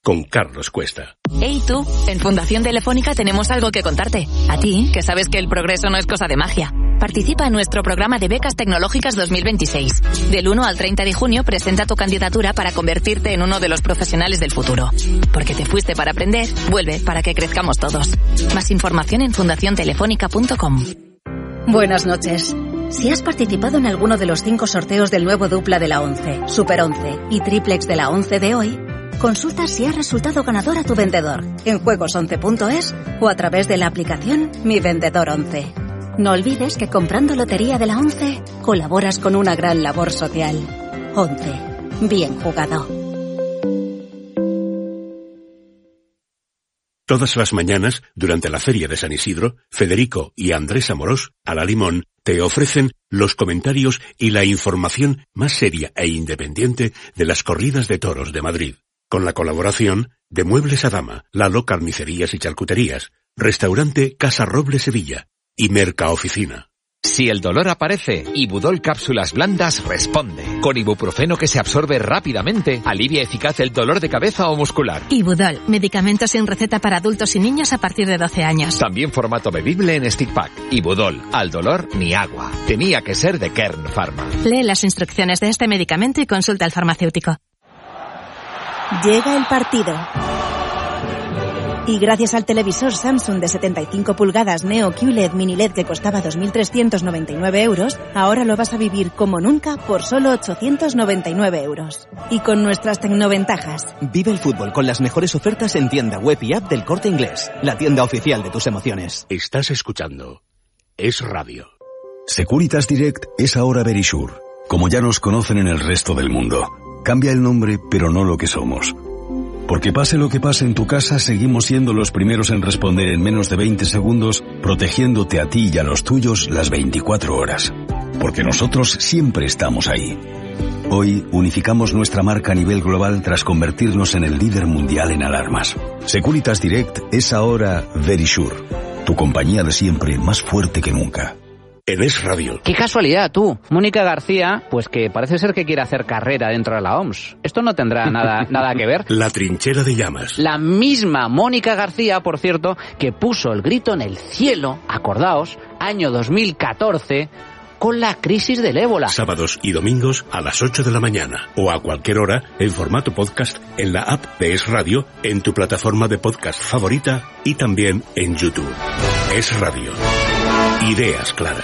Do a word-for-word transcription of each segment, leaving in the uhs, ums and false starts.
con Carlos Cuesta. Hey tú, en Fundación Telefónica tenemos algo que contarte. A ti, que sabes que el progreso no es cosa de magia. Participa en nuestro programa de becas tecnológicas dos mil veintiséis. Del uno al treinta de junio presenta tu candidatura para convertirte en uno de los profesionales del futuro. Porque te fuiste para aprender, vuelve para que crezcamos todos. Más información en fundación telefónica punto com. Buenas noches. Si has participado en alguno de los cinco sorteos del nuevo dupla de la once, Super once y Triplex de la once de hoy, consulta si has resultado ganador a tu vendedor en juegos once punto es o a través de la aplicación Mi Vendedor once. No olvides que comprando Lotería de la once colaboras con una gran labor social. once. Bien jugado. Todas las mañanas, durante la Feria de San Isidro, Federico y Andrés Amorós, a la Limón, te ofrecen los comentarios y la información más seria e independiente de las corridas de toros de Madrid. Con la colaboración de Muebles a Dama, Lalo Carnicerías y Charcuterías, Restaurante Casa Roble Sevilla y Mercaoficina. Si el dolor aparece, Ibudol Cápsulas Blandas responde. Con ibuprofeno que se absorbe rápidamente, alivia eficaz el dolor de cabeza o muscular. Ibudol, medicamento sin receta para adultos y niños a partir de doce años. También formato bebible en stick pack. Ibudol, al dolor ni agua. Tenía que ser de Kern Pharma. Lee las instrucciones de este medicamento y consulta al farmacéutico. Llega el partido. Y gracias al televisor Samsung de setenta y cinco pulgadas Neo Q L E D Mini L E D que costaba dos mil trescientos noventa y nueve euros, ahora lo vas a vivir como nunca por solo ochocientos noventa y nueve euros. Y con nuestras tecnoventajas. Vive el fútbol con las mejores ofertas en tienda web y app del Corte Inglés, la tienda oficial de tus emociones. Estás escuchando Es Radio. Securitas Direct es ahora Verisure, como ya nos conocen en el resto del mundo. Cambia el nombre, pero no lo que somos. Porque pase lo que pase en tu casa, seguimos siendo los primeros en responder en menos de veinte segundos, protegiéndote a ti y a los tuyos las veinticuatro horas. Porque nosotros siempre estamos ahí. Hoy unificamos nuestra marca a nivel global tras convertirnos en el líder mundial en alarmas. Securitas Direct es ahora Verisure, tu compañía de siempre más fuerte que nunca. En Es Radio. Qué casualidad, tú. Mónica García, pues que parece ser que quiere hacer carrera dentro de la O M S. Esto no tendrá nada, nada que ver. La trinchera de llamas. La misma Mónica García, por cierto, que puso el grito en el cielo, acordaos, año dos mil catorce, con la crisis del ébola. Sábados y domingos a las ocho de la mañana o a cualquier hora en formato podcast en la app de Es Radio, en tu plataforma de podcast favorita y también en YouTube. Es Radio. Ideas claras.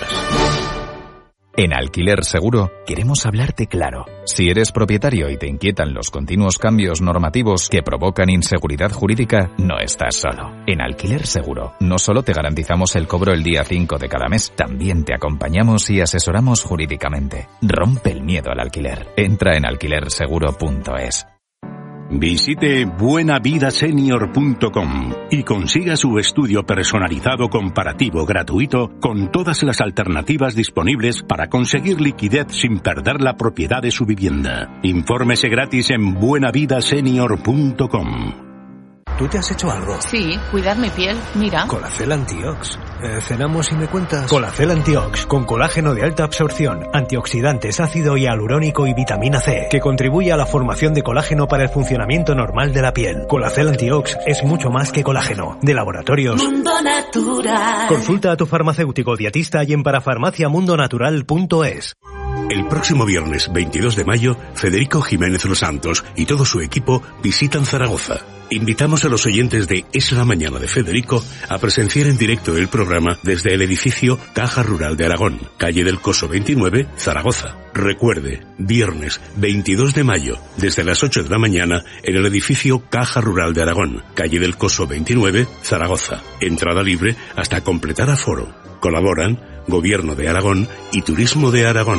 En Alquiler Seguro queremos hablarte claro. Si eres propietario y te inquietan los continuos cambios normativos que provocan inseguridad jurídica, no estás solo. En Alquiler Seguro no solo te garantizamos el cobro el día cinco de cada mes, también te acompañamos y asesoramos jurídicamente. Rompe el miedo al alquiler. Entra en alquiler seguro punto es. Visite buena vida senior punto com y consiga su estudio personalizado comparativo gratuito con todas las alternativas disponibles para conseguir liquidez sin perder la propiedad de su vivienda. Infórmese gratis en buena vida senior punto com. ¿Tú te has hecho algo? Sí, cuidar mi piel, mira. Colacel Antiox. Eh, cenamos y me cuentas. Colacel Antiox, con colágeno de alta absorción, antioxidantes, ácido hialurónico y vitamina C, que contribuye a la formación de colágeno para el funcionamiento normal de la piel. Colacel Antiox es mucho más que colágeno. De laboratorios Mundo Natural. Consulta a tu farmacéutico dietista y en parafarmacia mundo natural punto es. El próximo viernes veintidós de mayo, Federico Jiménez Los Santos y todo su equipo visitan Zaragoza. Invitamos a los oyentes de Es la Mañana de Federico a presenciar en directo el programa desde el edificio Caja Rural de Aragón, calle del Coso veintinueve, Zaragoza. Recuerde, viernes veintidós de mayo, desde las ocho de la mañana, en el edificio Caja Rural de Aragón, calle del Coso veintinueve, Zaragoza. Entrada libre hasta completar aforo. Colaboran Gobierno de Aragón y Turismo de Aragón.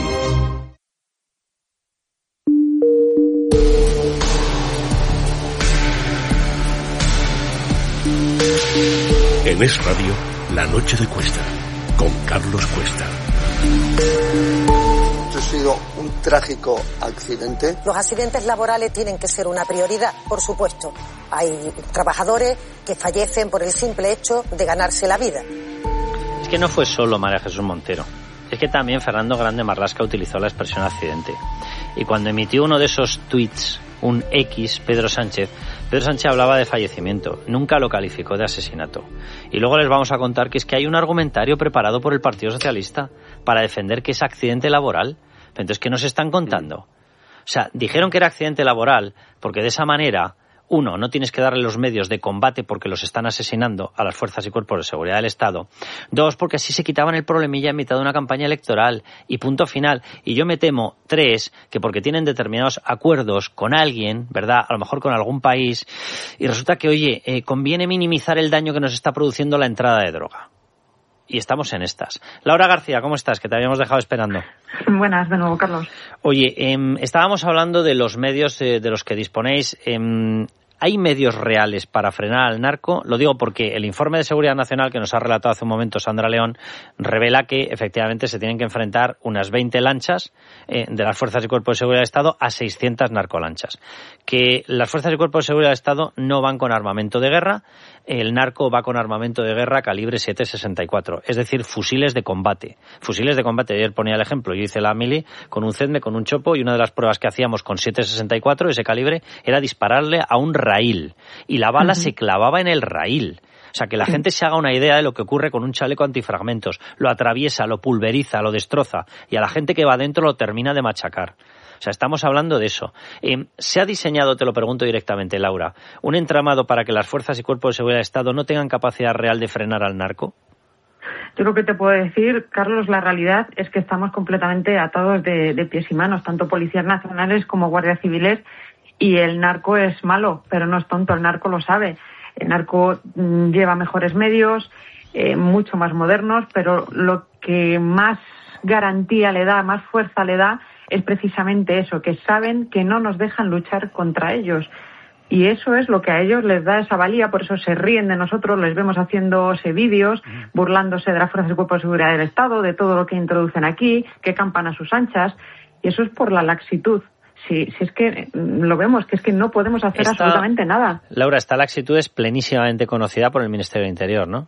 En Es Radio, La Noche de Cuesta, con Carlos Cuesta. Esto ha sido un trágico accidente. Los accidentes laborales tienen que ser una prioridad, por supuesto. Hay trabajadores que fallecen por el simple hecho de ganarse la vida. Es que no fue solo María Jesús Montero. Es que también Fernando Grande Marlasca utilizó la expresión accidente. Y cuando emitió uno de esos tweets, un X, Pedro Sánchez, Pedro Sánchez hablaba de fallecimiento, nunca lo calificó de asesinato. Y luego les vamos a contar que es que hay un argumentario preparado por el Partido Socialista para defender que es accidente laboral. Entonces, ¿qué nos están contando? O sea, dijeron que era accidente laboral porque de esa manera, uno, no tienes que darle los medios de combate porque los están asesinando a las fuerzas y cuerpos de seguridad del Estado. Dos, porque así se quitaban el problemilla en mitad de una campaña electoral. Y punto final. Y yo me temo, tres, que porque tienen determinados acuerdos con alguien, ¿verdad? A lo mejor con algún país, y resulta que, oye, eh, conviene minimizar el daño que nos está produciendo la entrada de droga. Y estamos en estas. Laura García, ¿cómo estás? Que te habíamos dejado esperando. Buenas, de nuevo, Carlos. Oye, eh, estábamos hablando de los medios eh, de los que disponéis. Eh, ¿Hay medios reales para frenar al narco? Lo digo porque el informe de Seguridad Nacional que nos ha relatado hace un momento Sandra León revela que efectivamente se tienen que enfrentar unas veinte lanchas eh, de las Fuerzas y Cuerpos de Seguridad del Estado a seiscientas narcolanchas. Que las Fuerzas y Cuerpos de Seguridad del Estado no van con armamento de guerra, el narco va con armamento de guerra calibre siete sesenta y cuatro, es decir, fusiles de combate. Fusiles de combate, ayer ponía el ejemplo, yo hice la mili con un CEDME, con un chopo, y una de las pruebas que hacíamos con siete sesenta y cuatro, ese calibre, era dispararle a un raíl, y la bala uh-huh. se clavaba en el raíl. O sea, que la gente se haga una idea de lo que ocurre con un chaleco antifragmentos. Lo atraviesa, lo pulveriza, lo destroza, y a la gente que va dentro lo termina de machacar. O sea, estamos hablando de eso. Eh, ¿Se ha diseñado, te lo pregunto directamente, Laura, un entramado para que las fuerzas y cuerpos de seguridad del Estado no tengan capacidad real de frenar al narco? Yo lo que te puedo decir, Carlos, la realidad es que estamos completamente atados de, de pies y manos, tanto policías nacionales como guardias civiles, y el narco es malo, pero no es tonto, el narco lo sabe. El narco mm, lleva mejores medios, eh, mucho más modernos, pero lo que más garantía le da, más fuerza le da, es precisamente eso, que saben que no nos dejan luchar contra ellos. Y eso es lo que a ellos les da esa valía, por eso se ríen de nosotros, les vemos haciéndose vídeos, burlándose de las fuerzas y cuerpos de seguridad del Estado, de todo lo que introducen aquí, que campan a sus anchas, y eso es por la laxitud. Si, si es que lo vemos, que es que no podemos hacer esta, absolutamente nada. Laura, esta laxitud es plenísimamente conocida por el Ministerio del Interior, ¿no?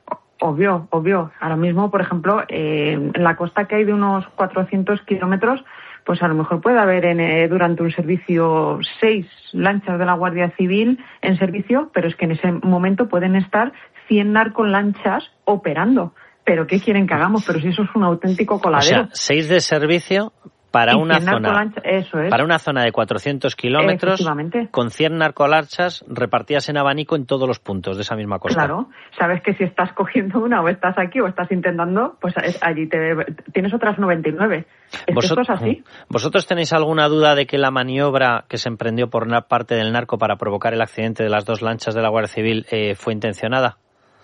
Obvio, obvio. Ahora mismo, por ejemplo, eh, en la costa que hay de unos cuatrocientos kilómetros, pues a lo mejor puede haber en, eh, durante un servicio seis lanchas de la Guardia Civil en servicio, pero es que en ese momento pueden estar cien narcolanchas operando. ¿Pero qué quieren que hagamos? Pero si eso es un auténtico coladero. O sea, seis de servicio para una zona eso es. para una zona de cuatrocientos kilómetros con cien narcolanchas repartidas en abanico en todos los puntos de esa misma costa. Claro, sabes que si estás cogiendo una o estás aquí o estás intentando, pues allí te, tienes otras noventa y nueve. Es que esto es así. ¿Vosotros tenéis alguna duda de que la maniobra que se emprendió por una parte del narco para provocar el accidente de las dos lanchas de la Guardia Civil eh, fue intencionada?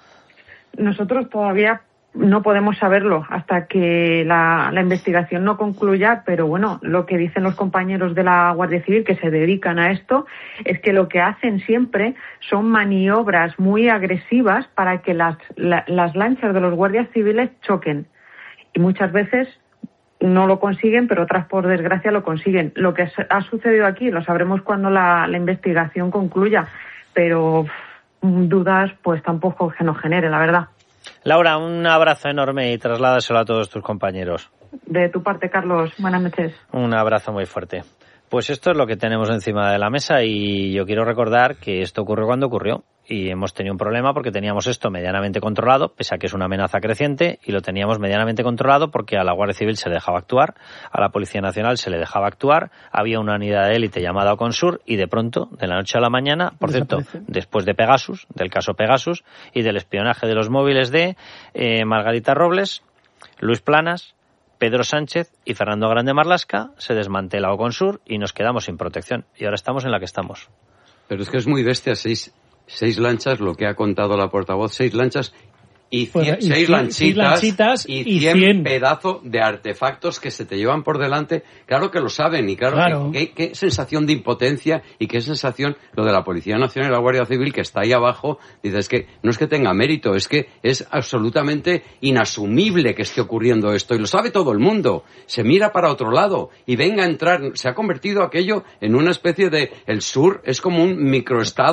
Nosotros todavía no podemos saberlo hasta que la, la investigación no concluya, pero bueno, lo que dicen los compañeros de la Guardia Civil que se dedican a esto es que lo que hacen siempre son maniobras muy agresivas para que las, la, las lanchas de los guardias civiles choquen. Y muchas veces no lo consiguen, pero otras por desgracia lo consiguen. Lo que ha sucedido aquí lo sabremos cuando la, la investigación concluya, pero dudas pues tampoco que nos genere, la verdad. Laura, un abrazo enorme y trasládaselo a todos tus compañeros. De tu parte, Carlos. Buenas noches. Un abrazo muy fuerte. Pues esto es lo que tenemos encima de la mesa y yo quiero recordar que esto ocurrió cuando ocurrió y hemos tenido un problema porque teníamos esto medianamente controlado, pese a que es una amenaza creciente, y lo teníamos medianamente controlado porque a la Guardia Civil se le dejaba actuar, a la Policía Nacional se le dejaba actuar, había una unidad de élite llamada Oconsur y de pronto, de la noche a la mañana, por cierto, después de Pegasus, del caso Pegasus y del espionaje de los móviles de eh, Margarita Robles, Luis Planas, Pedro Sánchez y Fernando Grande Marlaska, se desmantela Oconsur y nos quedamos sin protección. Y ahora estamos en la que estamos. Pero es que es muy bestia, seis, seis lanchas, lo que ha contado la portavoz, seis lanchas y, cien, pues, y seis, cien, lanchitas, seis lanchitas y, y cien, cien pedazos de artefactos que se te llevan por delante. Claro que lo saben y claro, claro. Que, que, qué sensación de impotencia y qué sensación lo de la Policía Nacional y la Guardia Civil que está ahí abajo. Dices que no es que tenga mérito, es que es absolutamente inasumible que esté ocurriendo esto y lo sabe todo el mundo. Se mira para otro lado y venga a entrar. Se ha convertido aquello en una especie de... El sur es como un microestado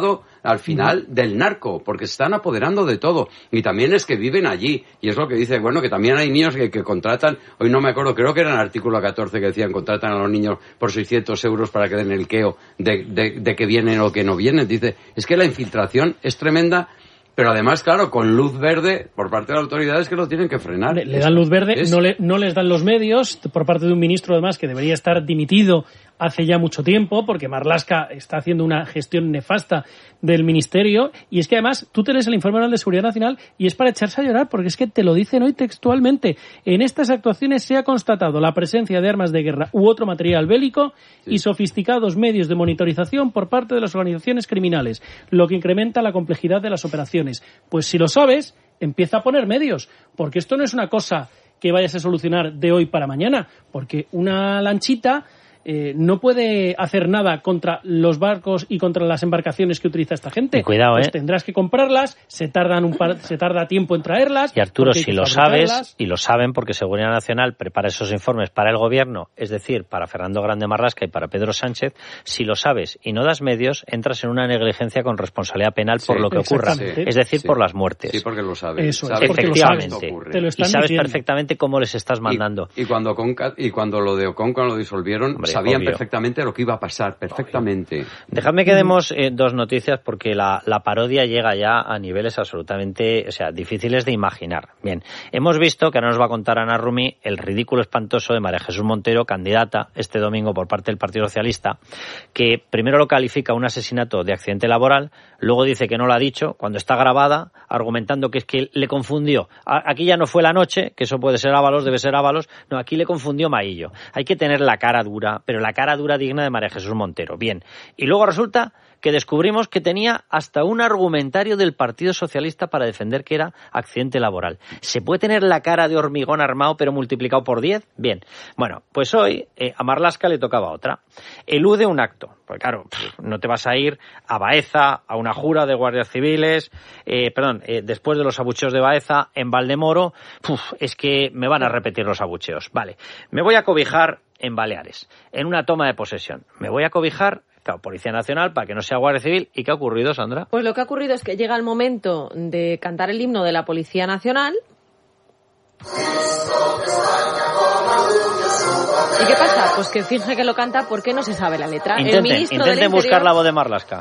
al final uh-huh. del narco, porque se están apoderando de todo. Y también es que viven allí. Y es lo que dice, bueno, que también hay niños que, que contratan, hoy no me acuerdo, creo que era en el artículo catorce que decían, contratan a los niños por seiscientos euros para que den el queo de, de, de que vienen o que no vienen. Dice, es que la infiltración es tremenda. Pero además, claro, con luz verde por parte de las autoridades que lo tienen que frenar. Le, le dan luz verde, es... no, le, no les dan los medios, por parte de un ministro además que debería estar dimitido hace ya mucho tiempo, porque Marlaska está haciendo una gestión nefasta del ministerio, y es que además tú te lees el Informe Anual de Seguridad Nacional y es para echarse a llorar, porque es que te lo dicen hoy textualmente. En estas actuaciones se ha constatado la presencia de armas de guerra u otro material bélico sí. y sofisticados medios de monitorización por parte de las organizaciones criminales, lo que incrementa la complejidad de las operaciones. Pues si lo sabes, empieza a poner medios, porque esto no es una cosa que vayas a solucionar de hoy para mañana, porque una lanchita Eh, no puede hacer nada contra los barcos y contra las embarcaciones que utiliza esta gente. Y cuidado, pues eh. tendrás que comprarlas, se tardan un par, se tarda tiempo en traerlas. Y Arturo, si lo sabes, y lo saben porque Seguridad Nacional prepara esos informes para el gobierno, es decir, para Fernando Grande Marlaska y para Pedro Sánchez, si lo sabes y no das medios, entras en una negligencia con responsabilidad penal sí, por lo que ocurra, sí, es decir, sí. por las muertes. Sí, porque lo sabes. Eso, sabes efectivamente. Lo Te lo están y sabes diciendo. perfectamente cómo les estás mandando. Y, y cuando Conca, y cuando lo de Oconca lo disolvieron, Hombre, sabían obvio. perfectamente lo que iba a pasar, perfectamente. Obvio. Dejadme que demos eh, dos noticias porque la, la parodia llega ya a niveles absolutamente, o sea, difíciles de imaginar. Bien, hemos visto, que ahora nos va a contar Ana Rumi, el ridículo espantoso de María Jesús Montero, candidata este domingo por parte del Partido Socialista, que primero lo califica un asesinato de accidente laboral, luego dice que no lo ha dicho, cuando está grabada, argumentando que es que le confundió. Aquí ya no fue la noche, que eso puede ser Ábalos, debe ser Ábalos, no, aquí le confundió Maillo. Hay que tener la cara dura, pero la cara dura digna de María Jesús Montero. Bien. Y luego resulta que descubrimos que tenía hasta un argumentario del Partido Socialista para defender que era accidente laboral. ¿Se puede tener la cara de hormigón armado pero multiplicado por diez? Bien. Bueno, pues hoy eh, a Marlaska le tocaba otra. Elude un acto. Pues claro, no te vas a ir a Baeza, a una jura de guardias civiles, eh, perdón, eh, después de los abucheos de Baeza, en Valdemoro, uf, es que me van a repetir los abucheos. Vale, me voy a cobijar en Baleares, en una toma de posesión. Me voy a cobijar, claro, Policía Nacional, para que no sea Guardia Civil. ¿Y qué ha ocurrido, Sandra? Pues lo que ha ocurrido es que llega el momento de cantar el himno de la Policía Nacional. ¿Y qué pasa? Pues que finge que lo canta porque no se sabe la letra. Intenten, el ministro intenten del buscar Interior, la voz de Marlaska.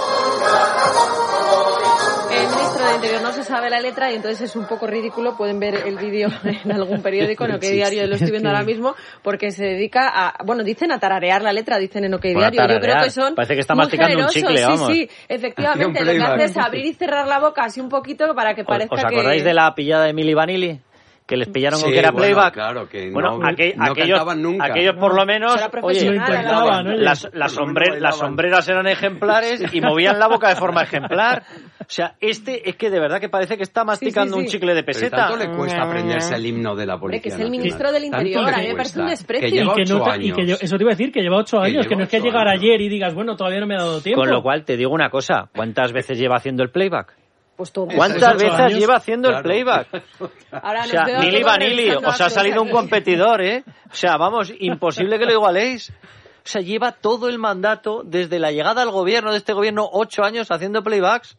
El ministro del Interior no se sabe la letra y entonces es un poco ridículo. Pueden ver el vídeo en algún periódico, en OK Diario, lo estoy viendo ahora mismo, porque se dedica a, bueno, dicen a tararear la letra, dicen en OK bueno, Diario. Yo creo que son Parece que está masticando un chicle, vamos. Sí, sí, efectivamente. Lo que hace es abrir y cerrar la boca así un poquito para que parezca que... ¿Os acordáis que... de la pillada de Mili Vanilli? Que les pillaron sí, con que era bueno, playback. Claro, que bueno, no, aquel, no aquellos, cantaban nunca. Aquellos por lo menos, oye, intentaba, ¿no? las, las, sombre, las sombreras eran ejemplares y movían la boca de forma ejemplar. O sea, este es que de verdad que parece que está masticando sí, sí, sí. un chicle de peseta. Pero tanto le cuesta aprenderse el himno de la Policía Hombre, que es el ministro del Interior, a mí me parece un desprecio. Que lleva y que ocho no, años. Y que yo, eso te iba a decir, que lleva ocho años, que, que no es que llegar años. ayer y digas, bueno, todavía no me ha dado tiempo. Con lo cual, te digo una cosa, ¿cuántas veces lleva haciendo el playback? Pues todo. ¿Cuántas veces años? lleva haciendo claro. el playback? Ahora o sea, Mili Vanilli, os ha salido un competidor, ¿eh? O sea, vamos, imposible que lo igualéis. O sea, lleva todo el mandato, desde la llegada al gobierno, de este gobierno, ocho años haciendo playbacks.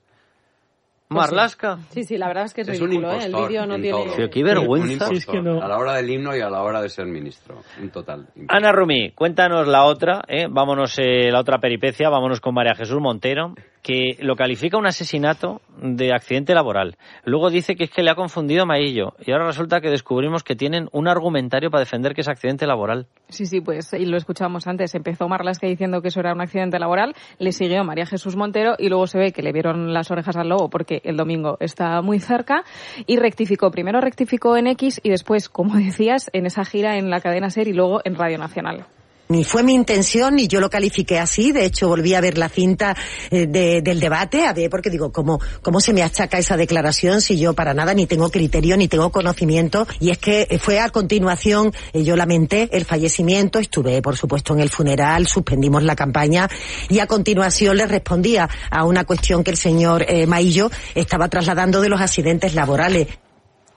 Marlaska. Sí, sí, la verdad es que es, es ridículo, un ¿eh? El vídeo no tiene... Todo. Pero qué vergüenza. Sí, es que no. A la hora del himno y a la hora de ser ministro. Un total. Ana Rumi, cuéntanos la otra, ¿eh? Vámonos, eh, la otra peripecia, vámonos con María Jesús Montero, que lo califica un asesinato de accidente laboral. Luego dice que es que le ha confundido Maillo. Y ahora resulta que descubrimos que tienen un argumentario para defender que es accidente laboral. Sí, sí, pues y lo escuchábamos antes. Empezó Marlaska diciendo que eso era un accidente laboral, le siguió María Jesús Montero y luego se ve que le vieron las orejas al lobo porque el domingo está muy cerca y rectificó. Primero rectificó en X y después, como decías, en esa gira en la cadena SER y luego en Radio Nacional. Ni fue mi intención, ni yo lo califiqué así. De hecho, volví a ver la cinta eh, de, del debate, a ver, porque digo, ¿cómo, ¿cómo se me achaca esa declaración si yo para nada ni tengo criterio, ni tengo conocimiento? Y es que fue a continuación, eh, yo lamenté el fallecimiento, estuve, por supuesto, en el funeral, suspendimos la campaña, y a continuación le respondía a una cuestión que el señor eh, Maillo estaba trasladando de los accidentes laborales.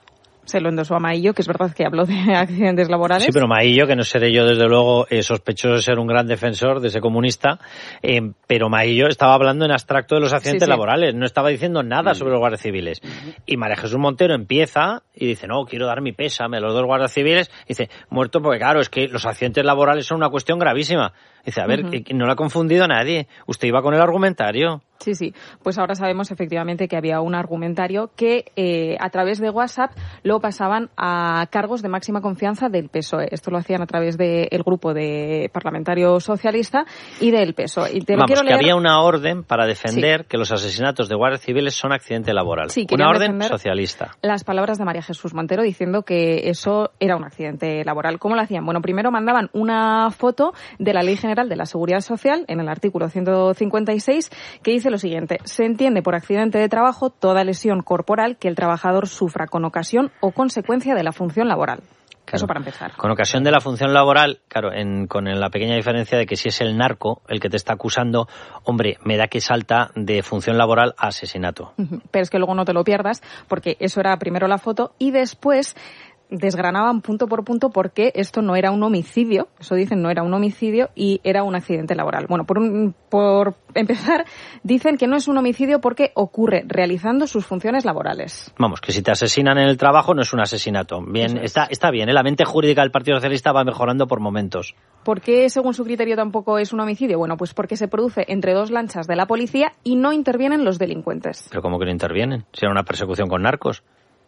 se lo endosó a Maillo, que es verdad que habló de accidentes laborales. Sí, pero Maillo, que no seré yo desde luego eh, sospechoso de ser un gran defensor de ese comunista, eh, pero Maillo estaba hablando en abstracto de los accidentes sí, sí. laborales, no estaba diciendo nada mm. sobre los guardias civiles. Mm. Y María Jesús Montero empieza y dice, no, quiero dar mi pésame a los dos guardias civiles. Dice, muerto porque claro, es que los accidentes laborales son una cuestión gravísima. Dice, a ver, uh-huh. que no lo ha confundido nadie. Usted iba con el argumentario. Sí, sí. Pues ahora sabemos efectivamente que había un argumentario que eh, a través de WhatsApp lo pasaban a cargos de máxima confianza del P S O E. Esto lo hacían a través del grupo de parlamentario socialista y del P S O E. Y te lo Vamos, quiero que leer... había una orden para defender sí. que los asesinatos de guardias civiles son accidente laboral. Sí, una orden socialista. Las palabras de María Jesús Montero diciendo que eso era un accidente laboral. ¿Cómo lo hacían? Bueno, primero mandaban una foto de la Ley General de la Seguridad Social en el artículo ciento cincuenta y seis que dice lo siguiente: se entiende por accidente de trabajo toda lesión corporal que el trabajador sufra con ocasión o consecuencia de la función laboral. Claro. Eso para empezar. Con ocasión de la función laboral, claro, en, con la pequeña diferencia de que si es el narco el que te está acusando, hombre, me da que salta de función laboral a asesinato. Uh-huh. Pero es que luego no te lo pierdas, porque eso era primero la foto y después desgranaban punto por punto por qué esto no era un homicidio, eso dicen, no era un homicidio y era un accidente laboral. Bueno, por, un, por empezar, dicen que no es un homicidio porque ocurre realizando sus funciones laborales. Vamos, que si te asesinan en el trabajo no es un asesinato. Bien, es. está, está bien, ¿eh? La mente jurídica del Partido Socialista va mejorando por momentos. ¿Por qué, según su criterio, tampoco es un homicidio? Bueno, pues porque se produce entre dos lanchas de la policía y no intervienen los delincuentes. ¿Pero cómo que no intervienen? Si era una persecución con narcos.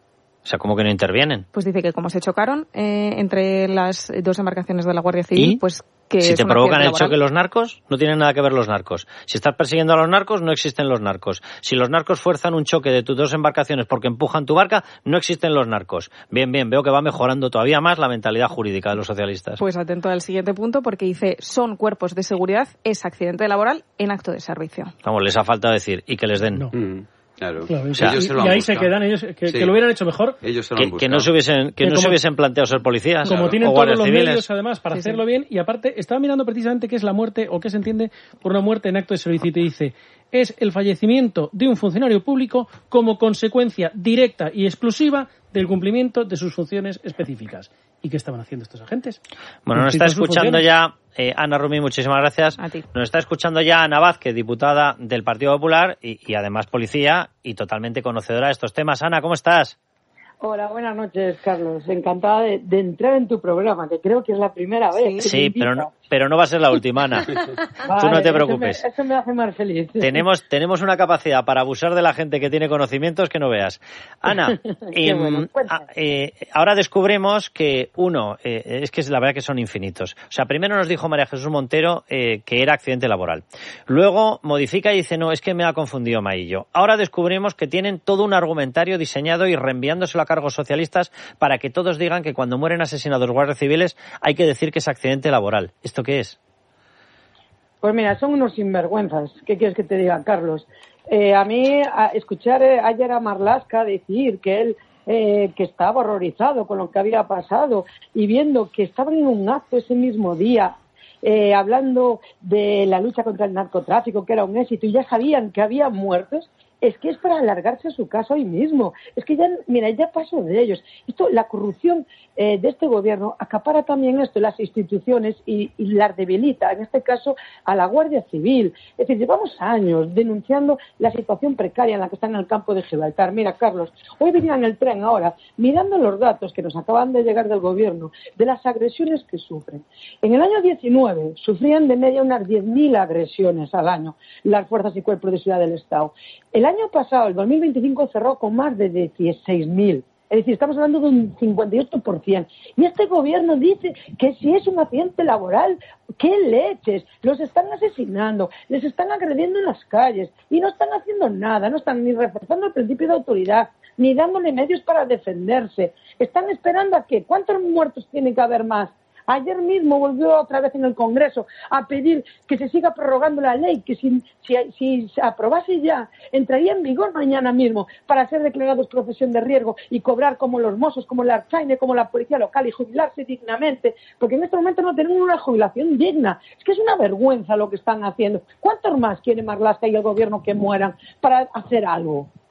O sea, ¿cómo que no intervienen? Pues dice que como se chocaron eh, entre las dos embarcaciones de la Guardia Civil, ¿Y? pues que si es te un provocan el laboral. choque los narcos, no tienen nada que ver los narcos. Si estás persiguiendo a los narcos, no existen los narcos. Si los narcos fuerzan un choque de tus dos embarcaciones porque empujan tu barca, no existen los narcos. Bien, bien, veo que va mejorando todavía más la mentalidad jurídica de los socialistas. Pues atento al siguiente punto, porque dice, son cuerpos de seguridad, es accidente laboral en acto de servicio. Vamos, les ha faltado decir, y que les den. No. Mm. Claro, claro, o sea, ellos y, se lo han y ahí buscado. Se quedan ellos que, sí. que lo hubieran hecho mejor, ellos se lo han que, que no se hubiesen que, que no como, se hubiesen planteado ser policías como claro. tienen o todos los civiles. medios además para sí, hacerlo sí. bien. Y aparte estaba mirando precisamente qué es la muerte o qué se entiende por una muerte en acto de servicio y te dice es el fallecimiento de un funcionario público como consecuencia directa y exclusiva del cumplimiento de sus funciones específicas. ¿Y qué estaban haciendo estos agentes? Bueno, nos está escuchando ya eh, Ana Rumí, muchísimas gracias. A ti. Nos está escuchando ya Ana Vázquez, diputada del Partido Popular y, y además policía y totalmente conocedora de estos temas. Ana, ¿cómo estás? Hola, buenas noches, Carlos. Encantada de, de entrar en tu programa, que creo que es la primera vez. Sí, sí pero, no, pero no va a ser la última, Ana. Vale, tú no te preocupes. Eso me, eso me hace más feliz. Tenemos, tenemos una capacidad para abusar de la gente que tiene conocimientos que no veas. Ana, eh, bueno, eh, ahora descubrimos que, uno, eh, es que es la verdad que son infinitos. O sea, primero nos dijo María Jesús Montero eh, que era accidente laboral. Luego modifica y dice, no, es que me ha confundido Maillo. Ahora descubrimos que tienen todo un argumentario diseñado y reenviándoselo a cargos socialistas para que todos digan que cuando mueren asesinados guardias civiles hay que decir que es accidente laboral. ¿Esto qué es? Pues mira, son unos sinvergüenzas. ¿Qué quieres que te diga, Carlos? Eh, a mí, a escuchar eh, ayer a Marlaska decir que él eh, que estaba horrorizado con lo que había pasado y viendo que estaban en un acto ese mismo día eh, hablando de la lucha contra el narcotráfico, que era un éxito, y ya sabían que había muertos, es que es para alargarse a su casa hoy mismo. Es que ya, mira, ya pasó de ellos. Esto, la corrupción eh, de este gobierno acapara también esto, las instituciones y, y las debilita, en este caso, a la Guardia Civil. Es decir, llevamos años denunciando la situación precaria en la que está en el campo de Gibraltar. Mira, Carlos, hoy venía en el tren ahora, mirando los datos que nos acaban de llegar del gobierno, de las agresiones que sufren. En el año diecinueve sufrían de media unas diez mil agresiones al año las fuerzas y cuerpos de seguridad del Estado. El año pasado, el dos mil veinticinco, cerró con más de dieciséis mil. Es decir, estamos hablando de un cincuenta y ocho por ciento. Y este gobierno dice que si es un accidente laboral, ¿qué leches? Los están asesinando, les están agrediendo en las calles y no están haciendo nada, no están ni reforzando el principio de autoridad, ni dándole medios para defenderse. Están esperando a que, ¿cuántos muertos tiene que haber más? Ayer mismo volvió otra vez en el Congreso a pedir que se siga prorrogando la ley, que si, si, si se aprobase ya, entraría en vigor mañana mismo para ser declarados profesión de riesgo y cobrar como los Mossos, como la Archaine, como la Policía Local y jubilarse dignamente, porque en este momento no tenemos una jubilación digna. Es que es una vergüenza lo que están haciendo. ¿Cuántos más quiere Marlaska y el Gobierno que mueran para hacer algo?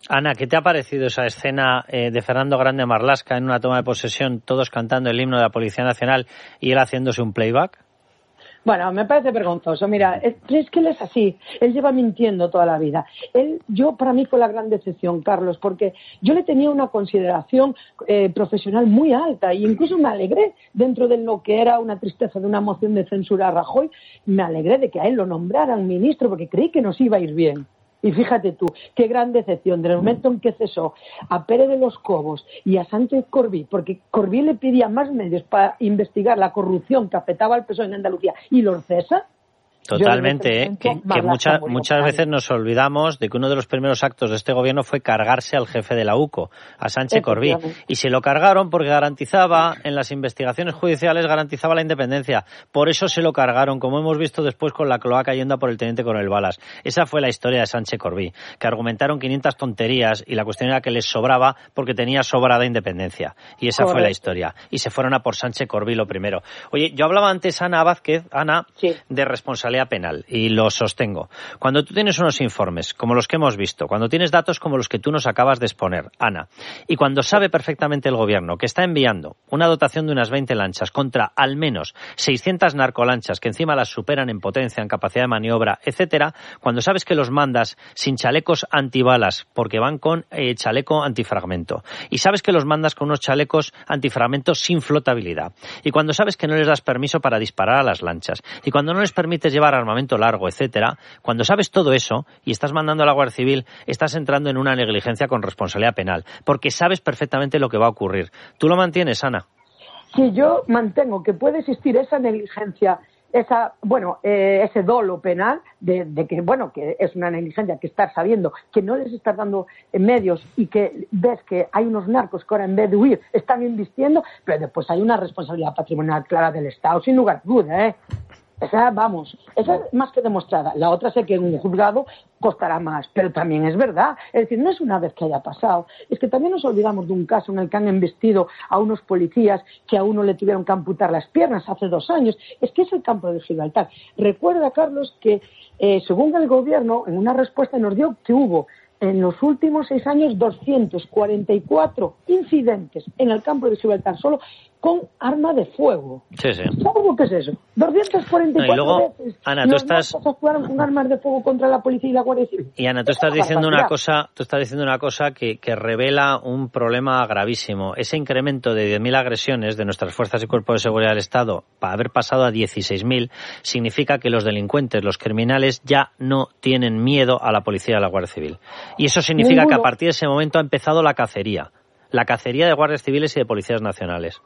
Ana, ¿qué te ha parecido esa escena eh, de Fernando Grande Marlaska en una toma de posesión, todos cantando el himno de la Policía Nacional y él haciéndose un playback? Bueno, me parece vergonzoso. Mira, es, es que él es así. Él lleva mintiendo toda la vida. Él, yo, para mí fue la gran decepción, Carlos, porque yo le tenía una consideración eh, profesional muy alta e incluso me alegré dentro de lo que era una tristeza de una moción de censura a Rajoy. Me alegré de que a él lo nombraran ministro porque creí que nos iba a ir bien. Y fíjate tú, qué gran decepción, del momento en que cesó a Pérez de los Cobos y a Sánchez Corbí, porque Corbí le pedía más medios para investigar la corrupción que afectaba al P S O E en Andalucía, y los cesa. Totalmente, ¿eh? que, que mucha, muchas veces nos olvidamos de que uno de los primeros actos de este gobierno fue cargarse al jefe de la U C O, a Sánchez Corbí, y se lo cargaron porque garantizaba, en las investigaciones judiciales, garantizaba la independencia. Por eso se lo cargaron, como hemos visto después con la cloaca yendo a por el teniente coronel Balas. Esa fue la historia de Sánchez Corbí, que argumentaron quinientas tonterías y la cuestión era que les sobraba porque tenía sobrada independencia. Y esa Correcto. Fue la historia. Y se fueron a por Sánchez Corbí lo primero. Oye, yo hablaba antes, Ana Vázquez, Ana, sí. de responsabilidad penal, y lo sostengo. Cuando tú tienes unos informes como los que hemos visto, cuando tienes datos como los que tú nos acabas de exponer, Ana, y cuando sabe perfectamente el gobierno que está enviando una dotación de unas veinte lanchas contra al menos seiscientas narcolanchas que encima las superan en potencia, en capacidad de maniobra, etcétera, cuando sabes que los mandas sin chalecos antibalas porque van con eh, chaleco antifragmento, y sabes que los mandas con unos chalecos antifragmento sin flotabilidad, y cuando sabes que no les das permiso para disparar a las lanchas, y cuando no les permites llevar armamento largo, etcétera, cuando sabes todo eso y estás mandando a la Guardia Civil, estás entrando en una negligencia con responsabilidad penal, porque sabes perfectamente lo que va a ocurrir. ¿Tú lo mantienes, Ana? Sí, yo mantengo que puede existir esa negligencia, esa, bueno, eh, ese dolo penal de, de que, bueno, que es una negligencia, que estás sabiendo que no les estás dando medios y que ves que hay unos narcos que ahora en vez de huir están invistiendo, pero después hay una responsabilidad patrimonial clara del Estado, sin lugar a duda, ¿eh? Esa, vamos, esa es más que demostrada. La otra sé que en un juzgado costará más, pero también es verdad. Es decir, no es una vez que haya pasado. Es que también nos olvidamos de un caso en el que han embestido a unos policías que a uno le tuvieron que amputar las piernas hace dos años. Es que es el campo de Gibraltar. Recuerda, Carlos, que eh, según el gobierno, en una respuesta nos dio que hubo en los últimos seis años doscientos cuarenta y cuatro incidentes en el campo de Gibraltar solo con arma de fuego. Sí, sí. ¿Sabes lo que es eso? doscientas cuarenta y cuatro no, y luego, veces Ana, tú estás... actuaron con armas de fuego contra la policía y la Guardia Civil. Y Ana, tú estás diciendo una cosa, tú estás diciendo una cosa que, que revela un problema gravísimo. Ese incremento de diez mil agresiones de nuestras fuerzas y cuerpos de seguridad del Estado para haber pasado a dieciséis mil significa que los delincuentes, los criminales ya no tienen miedo a la policía y a la Guardia Civil. Y eso significa Ninguno. que a partir de ese momento ha empezado la cacería. La cacería de guardias civiles y de policías nacionales.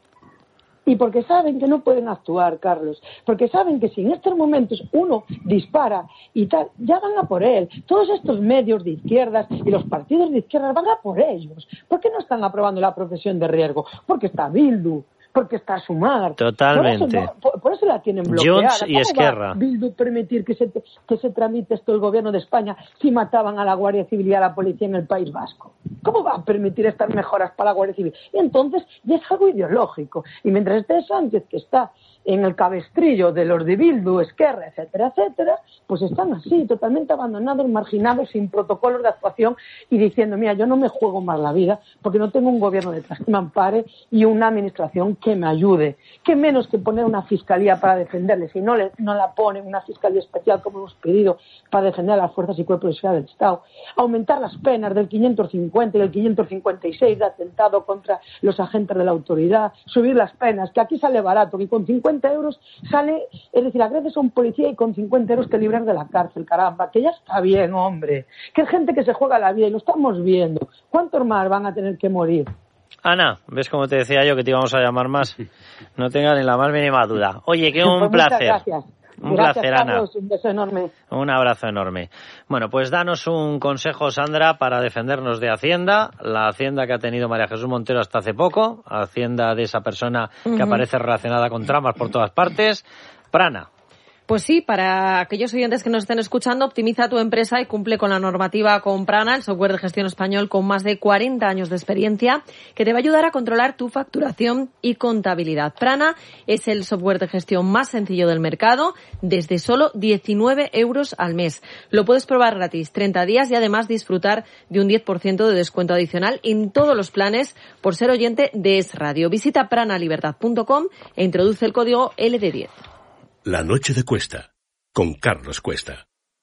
Y porque saben que no pueden actuar, Carlos. Porque saben que si en estos momentos uno dispara y tal, ya van a por él. Todos estos medios de izquierdas y los partidos de izquierdas van a por ellos. ¿Por qué no están aprobando la profesión de riesgo? Porque está Bildu, porque está Sumar. Totalmente. Por eso, no, por, por eso la tienen bloqueada. Junts y Esquerra. ¿Cómo va Bildu permitir que se, que se tramite esto el gobierno de España si mataban a la Guardia Civil y a la policía en el País Vasco? ¿Cómo va a permitir estas mejoras para la Guardia Civil? Y entonces ya es algo ideológico. Y mientras esté Sánchez, que está en el cabestrillo de los de Bildu, Esquerra, etcétera, etcétera, pues están así, totalmente abandonados, marginados, sin protocolos de actuación y diciendo, mira, yo no me juego más la vida porque no tengo un gobierno detrás que me ampare y una administración que me ayude. ¿Qué menos que poner una fiscalía para defenderles? Si no, le, no la ponen, una fiscalía especial como hemos pedido para defender a las fuerzas y cuerpos de seguridad del Estado. Aumentar las penas del quinientos cincuenta y del quinientos cincuenta y seis de atentado contra los agentes de la autoridad. Subir las penas, que aquí sale barato, que con cincuenta euros sale, es decir, agredes a un policía y con cincuenta euros te libras de la cárcel, caramba, que ya está bien, hombre. Que hay gente que se juega la vida y lo estamos viendo. ¿Cuántos más van a tener que morir? Ana, ¿ves cómo te decía yo que te íbamos a llamar más? No tengas ni la más mínima duda. Oye, que un pues placer. Gracias. Un Gracias, placer, Carlos, Ana. Un beso enorme. Un abrazo enorme. Bueno, pues danos un consejo, Sandra, para defendernos de Hacienda, la Hacienda que ha tenido María Jesús Montero hasta hace poco, Hacienda de esa persona que uh-huh. aparece relacionada con tramas por todas partes. Prana. Pues sí, para aquellos oyentes que nos estén escuchando, optimiza tu empresa y cumple con la normativa con Prana, el software de gestión español con más de cuarenta años de experiencia, que te va a ayudar a controlar tu facturación y contabilidad. Prana es el software de gestión más sencillo del mercado, desde solo diecinueve euros al mes. Lo puedes probar gratis treinta días y además disfrutar de un diez por ciento de descuento adicional en todos los planes por ser oyente de Es Radio. Visita pranalibertad punto com e introduce el código L D diez. La noche de Cuesta, con Carlos Cuesta.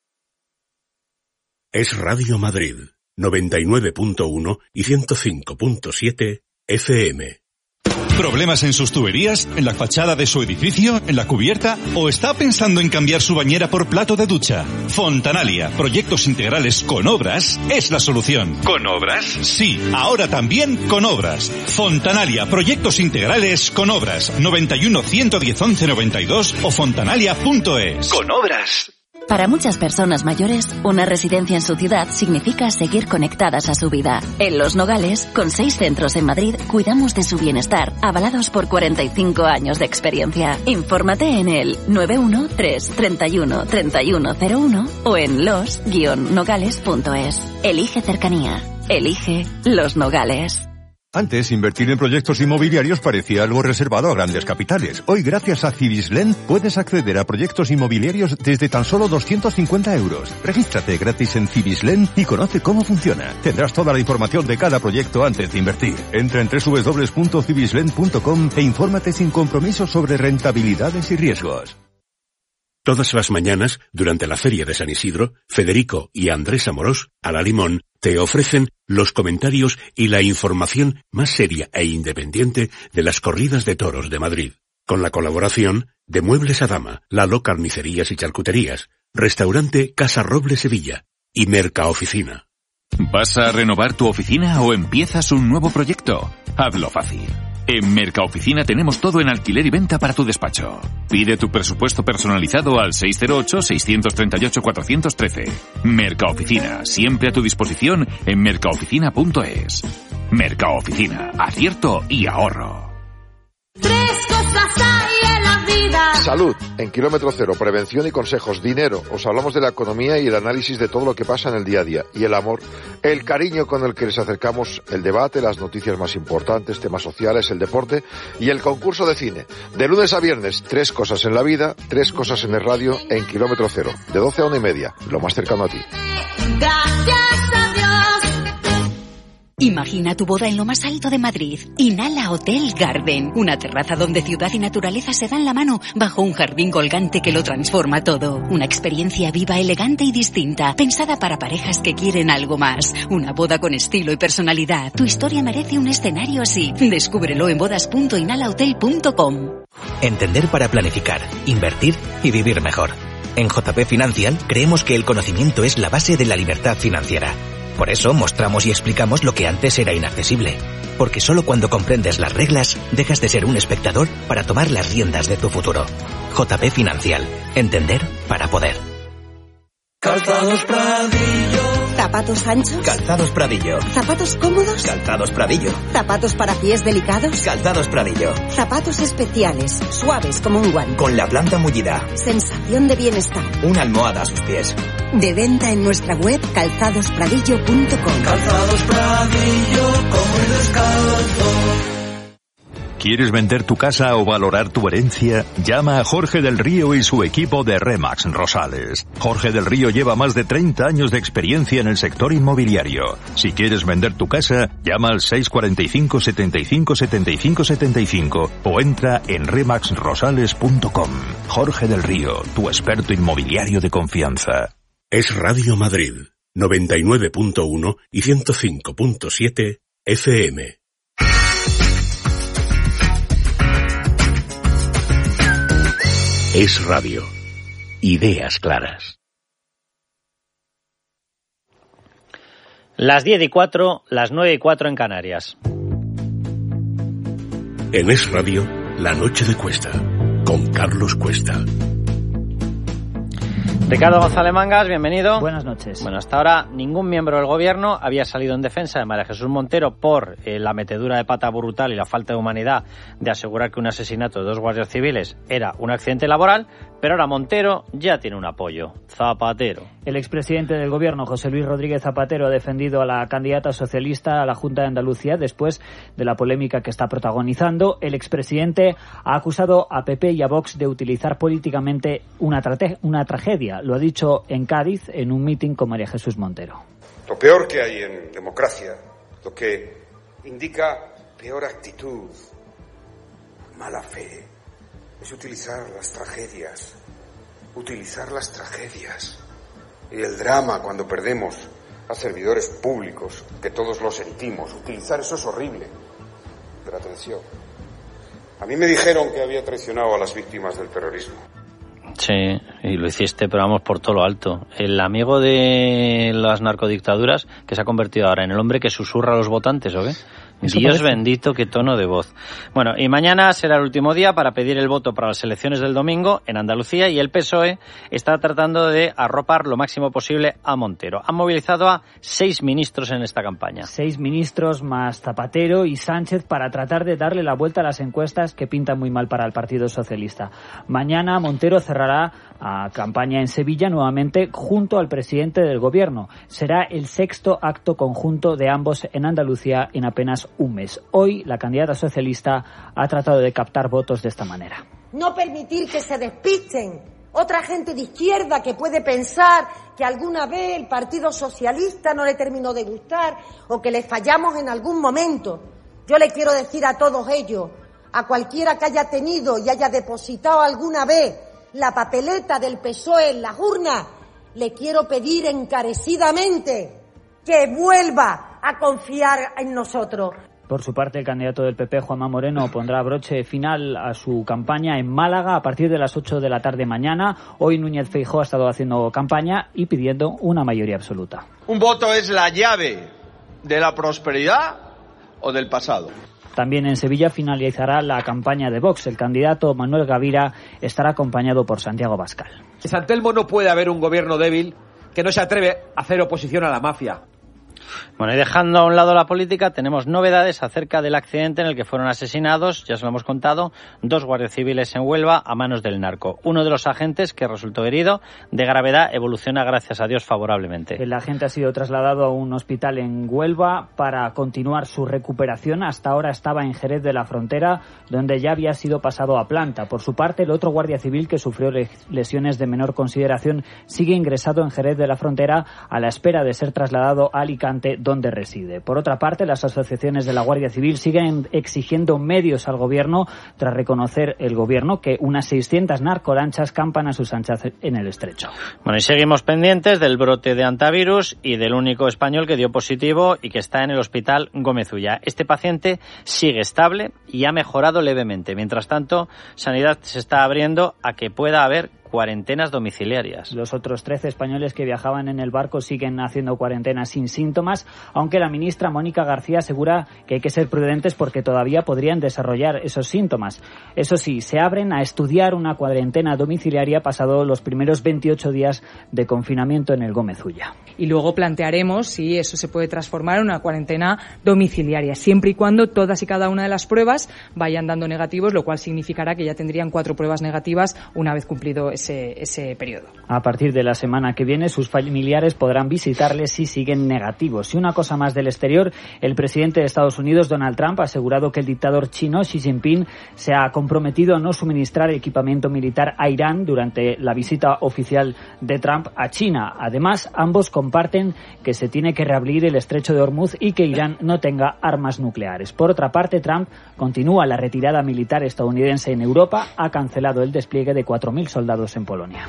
Es Radio Madrid, noventa y nueve punto uno y ciento cinco punto siete F M. ¿Problemas en sus tuberías? ¿En la fachada de su edificio? ¿En la cubierta? ¿O está pensando en cambiar su bañera por plato de ducha? Fontanalia, proyectos integrales con obras, es la solución. ¿Con obras? Sí, ahora también con obras. Fontanalia, proyectos integrales con obras. noventa y uno, ciento diez, once, noventa y dos o fontanalia punto es. Con obras. Para muchas personas mayores, una residencia en su ciudad significa seguir conectadas a su vida. En Los Nogales, con seis centros en Madrid, cuidamos de su bienestar, avalados por cuarenta y cinco años de experiencia. Infórmate en el nueve uno tres, treinta y uno, treinta y uno cero uno o en los guion nogales punto es. Elige cercanía. Elige Los Nogales. Antes, invertir en proyectos inmobiliarios parecía algo reservado a grandes capitales. Hoy, gracias a Cibislen, puedes acceder a proyectos inmobiliarios desde tan solo doscientos cincuenta euros. Regístrate gratis en Cibislen y conoce cómo funciona. Tendrás toda la información de cada proyecto antes de invertir. Entra en doble u doble u doble u punto cibislen punto com e infórmate sin compromiso sobre rentabilidades y riesgos. Todas las mañanas, durante la Feria de San Isidro, Federico y Andrés Amorós, a la Limón, te ofrecen los comentarios y la información más seria e independiente de las corridas de toros de Madrid. Con la colaboración de Muebles Adama, Lalo Carnicerías y Charcuterías, Restaurante Casa Roble Sevilla y Mercaoficina. ¿Vas a renovar tu oficina o empiezas un nuevo proyecto? Hazlo fácil. En Mercaoficina tenemos todo en alquiler y venta para tu despacho. Pide tu presupuesto personalizado al seis cero ocho, seis tres ocho, cuatro uno tres. Mercaoficina, siempre a tu disposición en mercaoficina punto es. Mercaoficina, acierto y ahorro. Tres cosas hay en la vida. Salud, en Kilómetro Cero, prevención y consejos. Dinero, os hablamos de la economía y el análisis de todo lo que pasa en el día a día. Y el amor, el cariño con el que les acercamos el debate, las noticias más importantes, temas sociales, el deporte y el concurso de cine. De lunes a viernes, tres cosas en la vida, tres cosas en el radio, en Kilómetro Cero. De doce a una y media, lo más cercano a ti. Gracias a Dios. Imagina tu boda en lo más alto de Madrid. Inhala Hotel Garden. Una terraza donde ciudad y naturaleza se dan la mano bajo un jardín colgante que lo transforma todo. Una experiencia viva, elegante y distinta. Pensada para parejas que quieren algo más. Una boda con estilo y personalidad. Tu historia merece un escenario así. Descúbrelo en bodas punto inhala hotel punto com. Entender para planificar, invertir y vivir mejor. En J P Financial creemos que el conocimiento es la base de la libertad financiera. Por eso mostramos y explicamos lo que antes era inaccesible. Porque solo cuando comprendes las reglas, dejas de ser un espectador para tomar las riendas de tu futuro. J P Financial. Entender para poder. Calzados Pradillo. ¿Zapatos anchos? Calzados Pradillo. ¿Zapatos cómodos? Calzados Pradillo. ¿Zapatos para pies delicados? Calzados Pradillo. Zapatos especiales, suaves como un guante. Con la planta mullida. Sensación de bienestar. Una almohada a sus pies. De venta en nuestra web calzados pradillo punto com. Calzados Pradillo, como el descalzo. ¿Quieres vender tu casa o valorar tu herencia? Llama a Jorge del Río y su equipo de Remax Rosales. Jorge del Río lleva más de treinta años de experiencia en el sector inmobiliario. Si quieres vender tu casa, llama al seis cuatro cinco, setenta y cinco, setenta y cinco, setenta y cinco o entra en remax rosales punto com. Jorge del Río, tu experto inmobiliario de confianza. Es Radio Madrid, noventa y nueve punto uno y ciento cinco punto siete F M. Es Radio. Ideas claras. Las diez y cuatro, las nueve y cuatro en Canarias. En Es Radio, La Noche de Cuesta, con Carlos Cuesta. Ricardo González Mangas, bienvenido. Buenas noches. Bueno, hasta ahora ningún miembro del gobierno había salido en defensa de María Jesús Montero por eh, la metedura de pata brutal y la falta de humanidad de asegurar que un asesinato de dos guardias civiles era un accidente laboral, pero Pero ahora Montero ya tiene un apoyo, Zapatero. El expresidente del Gobierno, José Luis Rodríguez Zapatero, ha defendido a la candidata socialista a la Junta de Andalucía después de la polémica que está protagonizando. El expresidente ha acusado a P P y a Vox de utilizar políticamente una, trate- una tragedia. Lo ha dicho en Cádiz en un mitin con María Jesús Montero. Lo peor que hay en democracia, lo que indica peor actitud, mala fe, es utilizar las tragedias, utilizar las tragedias y el drama cuando perdemos a servidores públicos, que todos lo sentimos. Utilizar eso es horrible. Pero atención, a mí me dijeron que había traicionado a las víctimas del terrorismo. Sí, y lo hiciste, pero vamos por todo lo alto. El amigo de las narcodictaduras que se ha convertido ahora en el hombre que susurra a los votantes, ¿o qué? Eso Dios parece. Bendito, qué tono de voz. Bueno, y mañana será el último día para pedir el voto para las elecciones del domingo en Andalucía y el P S O E está tratando de arropar lo máximo posible a Montero. Han movilizado a seis ministros en esta campaña. Seis ministros más Zapatero y Sánchez para tratar de darle la vuelta a las encuestas que pintan muy mal para el Partido Socialista. Mañana Montero cerrará a campaña en Sevilla nuevamente junto al presidente del Gobierno. Será el sexto acto conjunto de ambos en Andalucía en apenas un mes. Hoy la candidata socialista ha tratado de captar votos de esta manera. No permitir que se despisten otra gente de izquierda que puede pensar que alguna vez el Partido Socialista no le terminó de gustar o que le fallamos en algún momento. Yo le quiero decir a todos ellos, a cualquiera que haya tenido y haya depositado alguna vez la papeleta del P S O E en las urnas, le quiero pedir encarecidamente que vuelva a confiar en nosotros. Por su parte, el candidato del P P, Juanma Moreno, pondrá broche final a su campaña en Málaga a partir de las ocho de la tarde mañana. Hoy Núñez Feijóo ha estado haciendo campaña y pidiendo una mayoría absoluta. Un voto es la llave de la prosperidad o del pasado. También en Sevilla finalizará la campaña de Vox. El candidato Manuel Gavira estará acompañado por Santiago Abascal. En San Telmo no puede haber un gobierno débil que no se atreve a hacer oposición a la mafia. Bueno, y dejando a un lado la política, tenemos novedades acerca del accidente en el que fueron asesinados, ya se lo hemos contado, dos guardias civiles en Huelva a manos del narco. Uno de los agentes, que resultó herido de gravedad, evoluciona, gracias a Dios, favorablemente. El agente ha sido trasladado a un hospital en Huelva para continuar su recuperación. Hasta ahora estaba en Jerez de la Frontera, donde ya había sido pasado a planta. Por su parte, el otro guardia civil, que sufrió lesiones de menor consideración, sigue ingresado en Jerez de la Frontera a la espera de ser trasladado a Alicante, donde reside. Por otra parte, las asociaciones de la Guardia Civil siguen exigiendo medios al gobierno tras reconocer el gobierno que unas seiscientas narcolanchas campan a sus anchas en el estrecho. Bueno, y seguimos pendientes del brote de antivirus y del único español que dio positivo y que está en el hospital Gómez Ulla. Este paciente sigue estable y ha mejorado levemente. Mientras tanto, Sanidad se está abriendo a que pueda haber cuarentenas domiciliarias. Los otros trece españoles que viajaban en el barco siguen haciendo cuarentena sin síntomas, aunque la ministra Mónica García asegura que hay que ser prudentes porque todavía podrían desarrollar esos síntomas. Eso sí, se abren a estudiar una cuarentena domiciliaria pasado los primeros veintiocho días de confinamiento en el Gómez Ulla. Y luego plantearemos si eso se puede transformar en una cuarentena domiciliaria, siempre y cuando todas y cada una de las pruebas vayan dando negativos, lo cual significará que ya tendrían cuatro pruebas negativas una vez cumplido ese, ese periodo. A partir de la semana que viene, sus familiares podrán visitarles si siguen negativos. Y una cosa más del exterior, el presidente de Estados Unidos, Donald Trump, ha asegurado que el dictador chino, Xi Jinping, se ha comprometido a no suministrar equipamiento militar a Irán durante la visita oficial de Trump a China. Además, ambos comparten que se tiene que reabrir el estrecho de Hormuz y que Irán no tenga armas nucleares. Por otra parte, Trump continúa la retirada militar estadounidense en Europa, ha cancelado el despliegue de cuatro mil soldados en Polonia.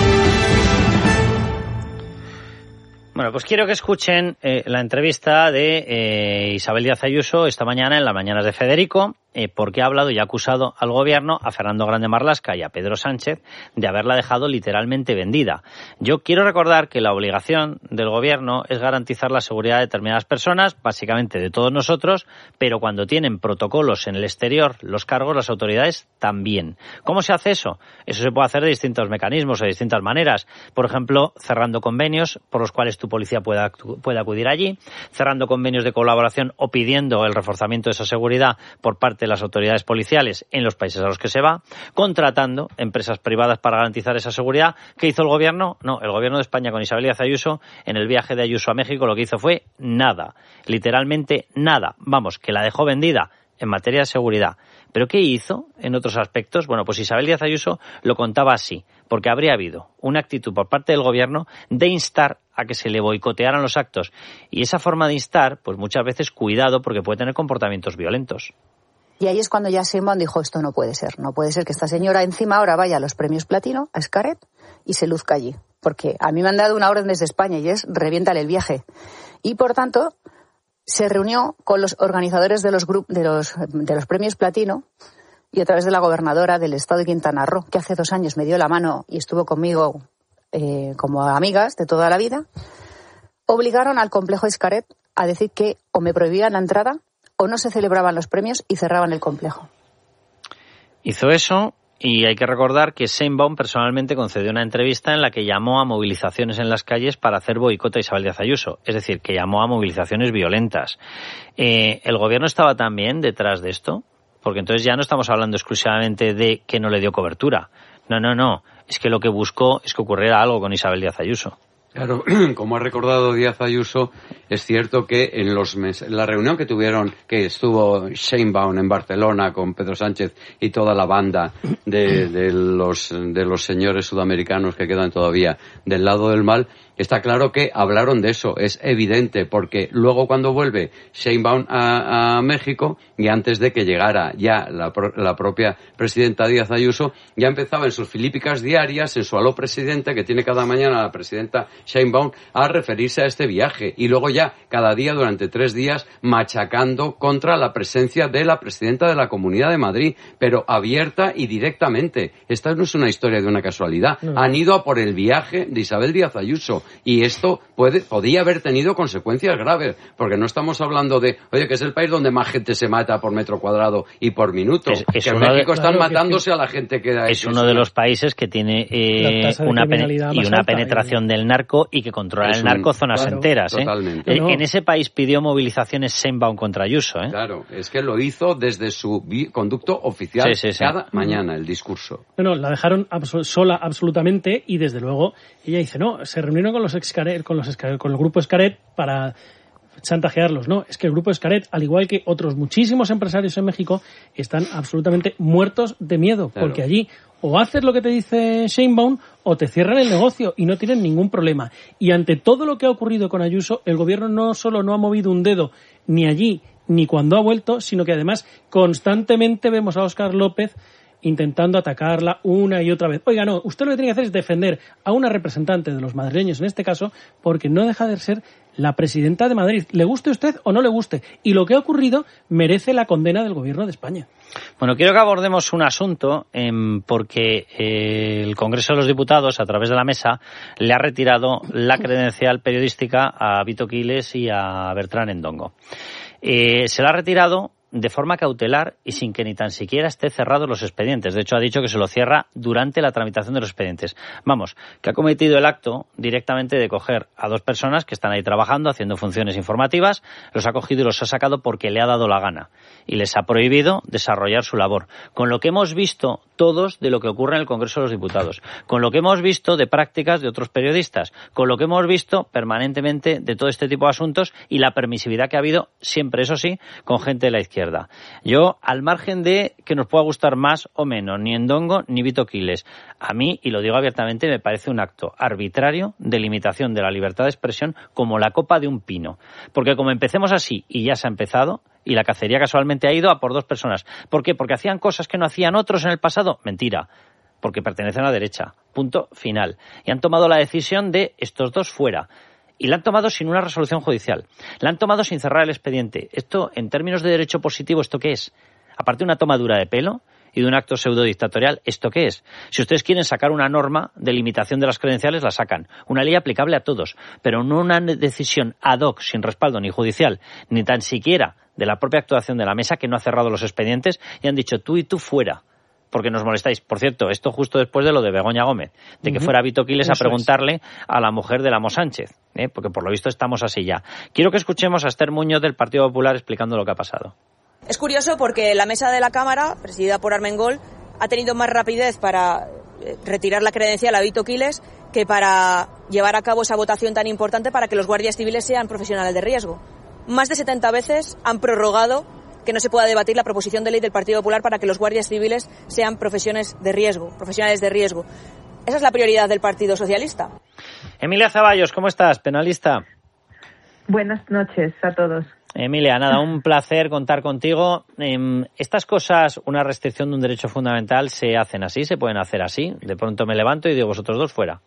Bueno, pues quiero que escuchen eh, la entrevista de eh, Isabel Díaz Ayuso esta mañana en las mañanas de Federico, eh, porque ha hablado y ha acusado al gobierno, a Fernando Grande Marlaska y a Pedro Sánchez, de haberla dejado literalmente vendida. Yo quiero recordar que la obligación del gobierno es garantizar la seguridad de determinadas personas, básicamente de todos nosotros, pero cuando tienen protocolos en el exterior, los cargos, las autoridades también. ¿Cómo se hace eso? Eso se puede hacer de distintos mecanismos, de distintas maneras. Por ejemplo, cerrando convenios por los cuales tu policía pueda, pueda acudir allí, cerrando convenios de colaboración o pidiendo el reforzamiento de esa seguridad por parte ante las autoridades policiales en los países a los que se va, contratando empresas privadas para garantizar esa seguridad. ¿Qué hizo el gobierno? No, el gobierno de España con Isabel Díaz Ayuso, en el viaje de Ayuso a México, lo que hizo fue nada, literalmente nada. Vamos, que la dejó vendida en materia de seguridad. ¿Pero qué hizo en otros aspectos? Bueno, pues Isabel Díaz Ayuso lo contaba así, porque habría habido una actitud por parte del gobierno de instar a que se le boicotearan los actos. Y esa forma de instar, pues muchas veces cuidado, porque puede tener comportamientos violentos. Y ahí es cuando ya Sheinbaum dijo, esto no puede ser. No puede ser que esta señora encima ahora vaya a los premios Platino, a Xcaret, y se luzca allí. Porque a mí me han dado una orden desde España y es reviéntale el viaje. Y por tanto, se reunió con los organizadores de los, grup- de los, de los premios Platino y a través de la gobernadora del estado de Quintana Roo, que hace dos años me dio la mano y estuvo conmigo eh, como amigas de toda la vida, obligaron al complejo Xcaret a decir que o me prohibían la entrada o no se celebraban los premios y cerraban el complejo. Hizo eso. Y hay que recordar que Sheinbaum personalmente concedió una entrevista en la que llamó a movilizaciones en las calles para hacer boicot a Isabel Díaz Ayuso. Es decir, que llamó a movilizaciones violentas. Eh, ¿El gobierno estaba también detrás de esto? Porque entonces ya no estamos hablando exclusivamente de que no le dio cobertura. No, no, no. Es que lo que buscó es que ocurriera algo con Isabel Díaz Ayuso. Claro, como ha recordado Díaz Ayuso, es cierto que en los meses, la reunión que tuvieron, que estuvo Sheinbaum en Barcelona con Pedro Sánchez y toda la banda de, de los de los señores sudamericanos que quedan todavía del lado del mal, está claro que hablaron de eso, es evidente, porque luego cuando vuelve Sheinbaum a, a México, y antes de que llegara ya la, la propia presidenta Díaz Ayuso, ya empezaba en sus filípicas diarias, en su aló presidente, que tiene cada mañana la presidenta Sheinbaum, a referirse a este viaje, y luego ya cada día durante tres días machacando contra la presencia de la presidenta de la Comunidad de Madrid, pero abierta y directamente. Esta no es una historia de una casualidad. No. Han ido a por el viaje de Isabel Díaz Ayuso. Y esto puede, podía haber tenido consecuencias graves, porque no estamos hablando de, oye, que es el país donde más gente se mata por metro cuadrado y por minuto. Es, es que en México de, están claro, matándose que, a la gente que da. Es uno de los países que tiene eh, una, pen, y una penetración y... del narco y que controla es el narco un, zonas claro, enteras. Totalmente. ¿eh? No. En ese país pidió movilizaciones Sheinbaum contra Ayuso. ¿eh? Claro, es que lo hizo desde su vi- conducto oficial sí, sí, sí. cada mañana, el discurso. No, no, la dejaron abso- sola absolutamente y desde luego ella dice, no, se reunieron con los Xcaret, con los Xcaret, con el grupo Xcaret para chantajearlos. No, es que el grupo Xcaret, al igual que otros muchísimos empresarios en México, están absolutamente muertos de miedo, claro. Porque allí o haces lo que te dice Sheinbaum o te cierran el negocio y no tienen ningún problema. Y ante todo lo que ha ocurrido con Ayuso, el gobierno no solo no ha movido un dedo ni allí ni cuando ha vuelto, sino que además constantemente vemos a Óscar López intentando atacarla una y otra vez. Oiga, no, usted lo que tiene que hacer es defender a una representante de los madrileños, en este caso, porque no deja de ser la presidenta de Madrid. Le guste a usted o no le guste. Y lo que ha ocurrido merece la condena del gobierno de España. Bueno, quiero que abordemos un asunto eh, porque eh, el Congreso de los Diputados, a través de la mesa, le ha retirado la credencial periodística a Vito Quiles y a Bertrán Endongo. Eh, se la ha retirado de forma cautelar y sin que ni tan siquiera esté cerrados los expedientes. De hecho, ha dicho que se lo cierra durante la tramitación de los expedientes. Vamos, que ha cometido el acto directamente de coger a dos personas que están ahí trabajando, haciendo funciones informativas, los ha cogido y los ha sacado porque le ha dado la gana y les ha prohibido desarrollar su labor. Con lo que hemos visto todos de lo que ocurre en el Congreso de los Diputados, con lo que hemos visto de prácticas de otros periodistas, con lo que hemos visto permanentemente de todo este tipo de asuntos y la permisividad que ha habido, siempre eso sí, con gente de la izquierda. Yo, al margen de que nos pueda gustar más o menos, ni Endongo ni Vito Quiles, a mí, y lo digo abiertamente, me parece un acto arbitrario de limitación de la libertad de expresión como la copa de un pino. Porque como empecemos así, y ya se ha empezado, y la cacería casualmente ha ido a por dos personas. ¿Por qué? Porque hacían cosas que no hacían otros en el pasado. Mentira. Porque pertenecen a la derecha. Punto final. Y han tomado la decisión de estos dos fuera. Y la han tomado sin una resolución judicial. La han tomado sin cerrar el expediente. Esto, en términos de derecho positivo, ¿esto qué es? Aparte de una tomadura de pelo y de un acto pseudo-dictatorial, ¿esto qué es? Si ustedes quieren sacar una norma de limitación de las credenciales, la sacan. Una ley aplicable a todos, pero no una decisión ad hoc, sin respaldo ni judicial, ni tan siquiera de la propia actuación de la mesa, que no ha cerrado los expedientes, y han dicho tú y tú fuera, porque nos molestáis. Por cierto, esto justo después de lo de Begoña Gómez, de que uh-huh. fuera Vito Quiles a preguntarle a la mujer de Amo Sánchez, ¿eh? Porque por lo visto estamos así ya. Quiero que escuchemos a Esther Muñoz del Partido Popular explicando lo que ha pasado. Es curioso porque la mesa de la Cámara, presidida por Armengol, ha tenido más rapidez para retirar la credencial a Vito Quiles que para llevar a cabo esa votación tan importante para que los guardias civiles sean profesionales de riesgo. Más de setenta veces han prorrogado que no se pueda debatir la proposición de ley del Partido Popular para que los guardias civiles sean profesiones de riesgo, profesionales de riesgo. Esa es la prioridad del Partido Socialista. Emilia Zaballos, ¿cómo estás? Penalista. Buenas noches a todos. Emilia, nada, un placer contar contigo. Estas cosas, una restricción de un derecho fundamental, ¿se hacen así? ¿Se pueden hacer así? De pronto me levanto y digo, vosotros dos fuera.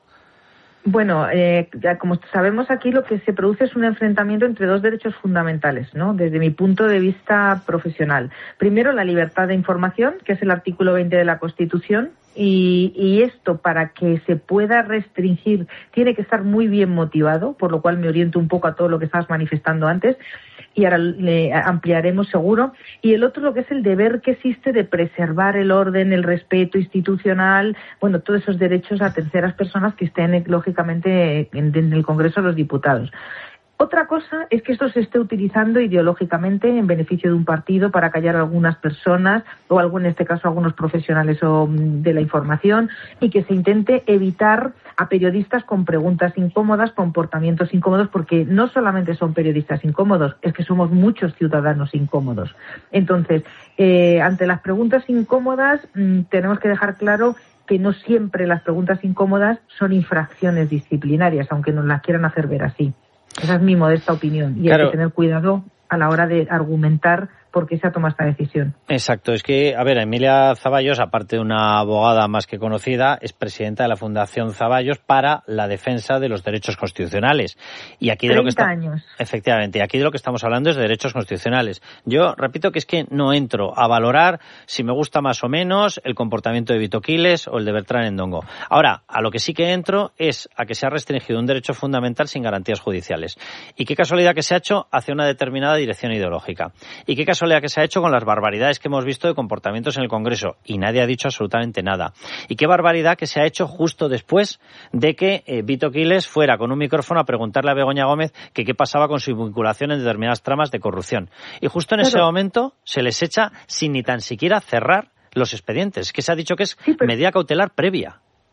Bueno, eh, ya como sabemos aquí, lo que se produce es un enfrentamiento entre dos derechos fundamentales, ¿no? Desde mi punto de vista profesional. Primero, la libertad de información, que es el artículo veinte de la Constitución, y, y esto, para que se pueda restringir, tiene que estar muy bien motivado, por lo cual me oriento un poco a todo lo que estabas manifestando antes, y ahora le ampliaremos seguro. Y el otro, lo que es el deber que existe de preservar el orden, el respeto institucional, bueno, todos esos derechos a terceras personas que estén, lógicamente, en, en el Congreso de los Diputados. Otra cosa es que esto se esté utilizando ideológicamente en beneficio de un partido para callar a algunas personas, o algo, en este caso, algunos profesionales o, de la información, y que se intente evitar a periodistas con preguntas incómodas, comportamientos incómodos, porque no solamente son periodistas incómodos, es que somos muchos ciudadanos incómodos. Entonces, eh, ante las preguntas incómodas, mmm, tenemos que dejar claro que no siempre las preguntas incómodas son infracciones disciplinarias, aunque nos las quieran hacer ver así. Esa es mi modesta opinión, y claro, hay que tener cuidado a la hora de argumentar por qué se ha tomado esta decisión. Exacto, es que, a ver, Emilia Zaballos, aparte de una abogada más que conocida, es presidenta de la Fundación Zaballos para la defensa de los derechos constitucionales. Y aquí de lo que está... años. Efectivamente, y aquí de lo que estamos hablando es de derechos constitucionales. Yo repito que es que no entro a valorar si me gusta más o menos el comportamiento de Vito Quiles o el de Bertrán Endongo. Ahora, a lo que sí que entro es a que se ha restringido un derecho fundamental sin garantías judiciales. Y qué casualidad que se ha hecho hacia una determinada dirección ideológica. Y qué casualidad que se ha hecho con las barbaridades que hemos visto de comportamientos en el Congreso, y nadie ha dicho absolutamente nada. Y qué barbaridad que se ha hecho justo después de que eh, Vito Quiles fuera con un micrófono a preguntarle a Begoña Gómez que qué pasaba con su vinculación en determinadas tramas de corrupción. Y justo en pero... ese momento se les echa sin ni tan siquiera cerrar los expedientes, que se ha dicho que es sí, pero... medida cautelar previa.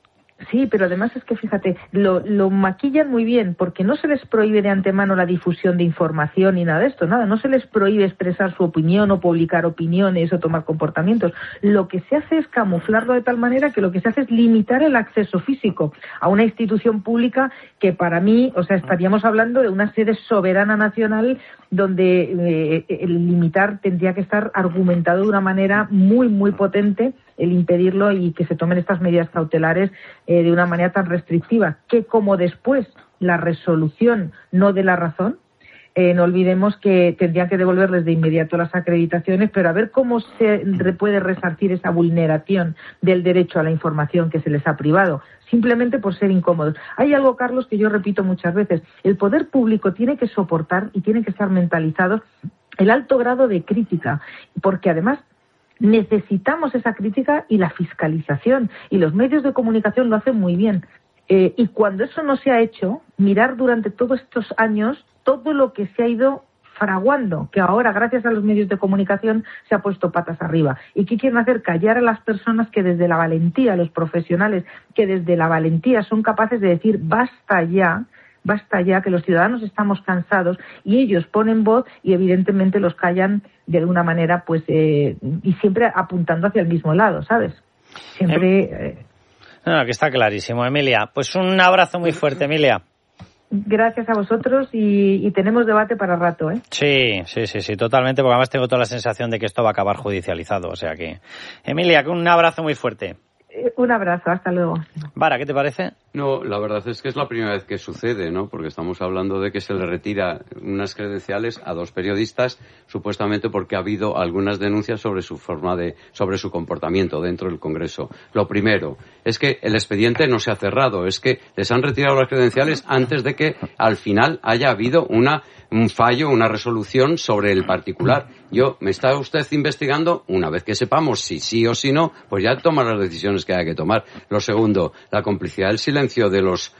Sí, pero además es que, fíjate, lo, lo maquillan muy bien, porque no se les prohíbe de antemano la difusión de información ni nada de esto, nada, no se les prohíbe expresar su opinión o publicar opiniones o tomar comportamientos. Lo que se hace es camuflarlo de tal manera que lo que se hace es limitar el acceso físico a una institución pública que, para mí, o sea, estaríamos hablando de una sede soberana nacional donde eh, el limitar tendría que estar argumentado de una manera muy, muy potente, el impedirlo y que se tomen estas medidas cautelares eh, de una manera tan restrictiva, que como después la resolución no dé la razón, eh, no olvidemos que tendrían que devolverles de inmediato las acreditaciones, pero a ver cómo se puede resarcir esa vulneración del derecho a la información que se les ha privado, simplemente por ser incómodos. Hay algo, Carlos, que yo repito muchas veces: el poder público tiene que soportar y tiene que estar mentalizado el alto grado de crítica, porque además necesitamos esa crítica y la fiscalización, y los medios de comunicación lo hacen muy bien. Eh, y cuando eso no se ha hecho, mirar durante todos estos años todo lo que se ha ido fraguando, que ahora, gracias a los medios de comunicación, se ha puesto patas arriba. ¿Y qué quieren hacer? Callar a las personas que desde la valentía, los profesionales, que desde la valentía son capaces de decir basta ya, basta ya, que los ciudadanos estamos cansados, y ellos ponen voz y evidentemente los callan de alguna manera, pues, eh, y siempre apuntando hacia el mismo lado, ¿sabes? Siempre... Eh... No, que está clarísimo, Emilia. Pues un abrazo muy fuerte, Emilia. Gracias a vosotros, y, y tenemos debate para rato, ¿eh? Sí, sí, sí, sí, totalmente, porque además tengo toda la sensación de que esto va a acabar judicializado, o sea que... Emilia, un abrazo muy fuerte. Un abrazo, hasta luego. Vara, ¿qué te parece? No, la verdad es que es la primera vez que sucede, ¿no? Porque estamos hablando de que se le retira unas credenciales a dos periodistas, supuestamente porque ha habido algunas denuncias sobre su forma de, sobre su comportamiento dentro del Congreso. Lo primero es que el expediente no se ha cerrado, es que les han retirado las credenciales antes de que al final haya habido una un fallo, una resolución sobre el particular. Yo, ¿me está usted investigando? Una vez que sepamos si sí o si no, pues ya toma las decisiones que hay que tomar. Lo segundo, la complicidad del silencio de los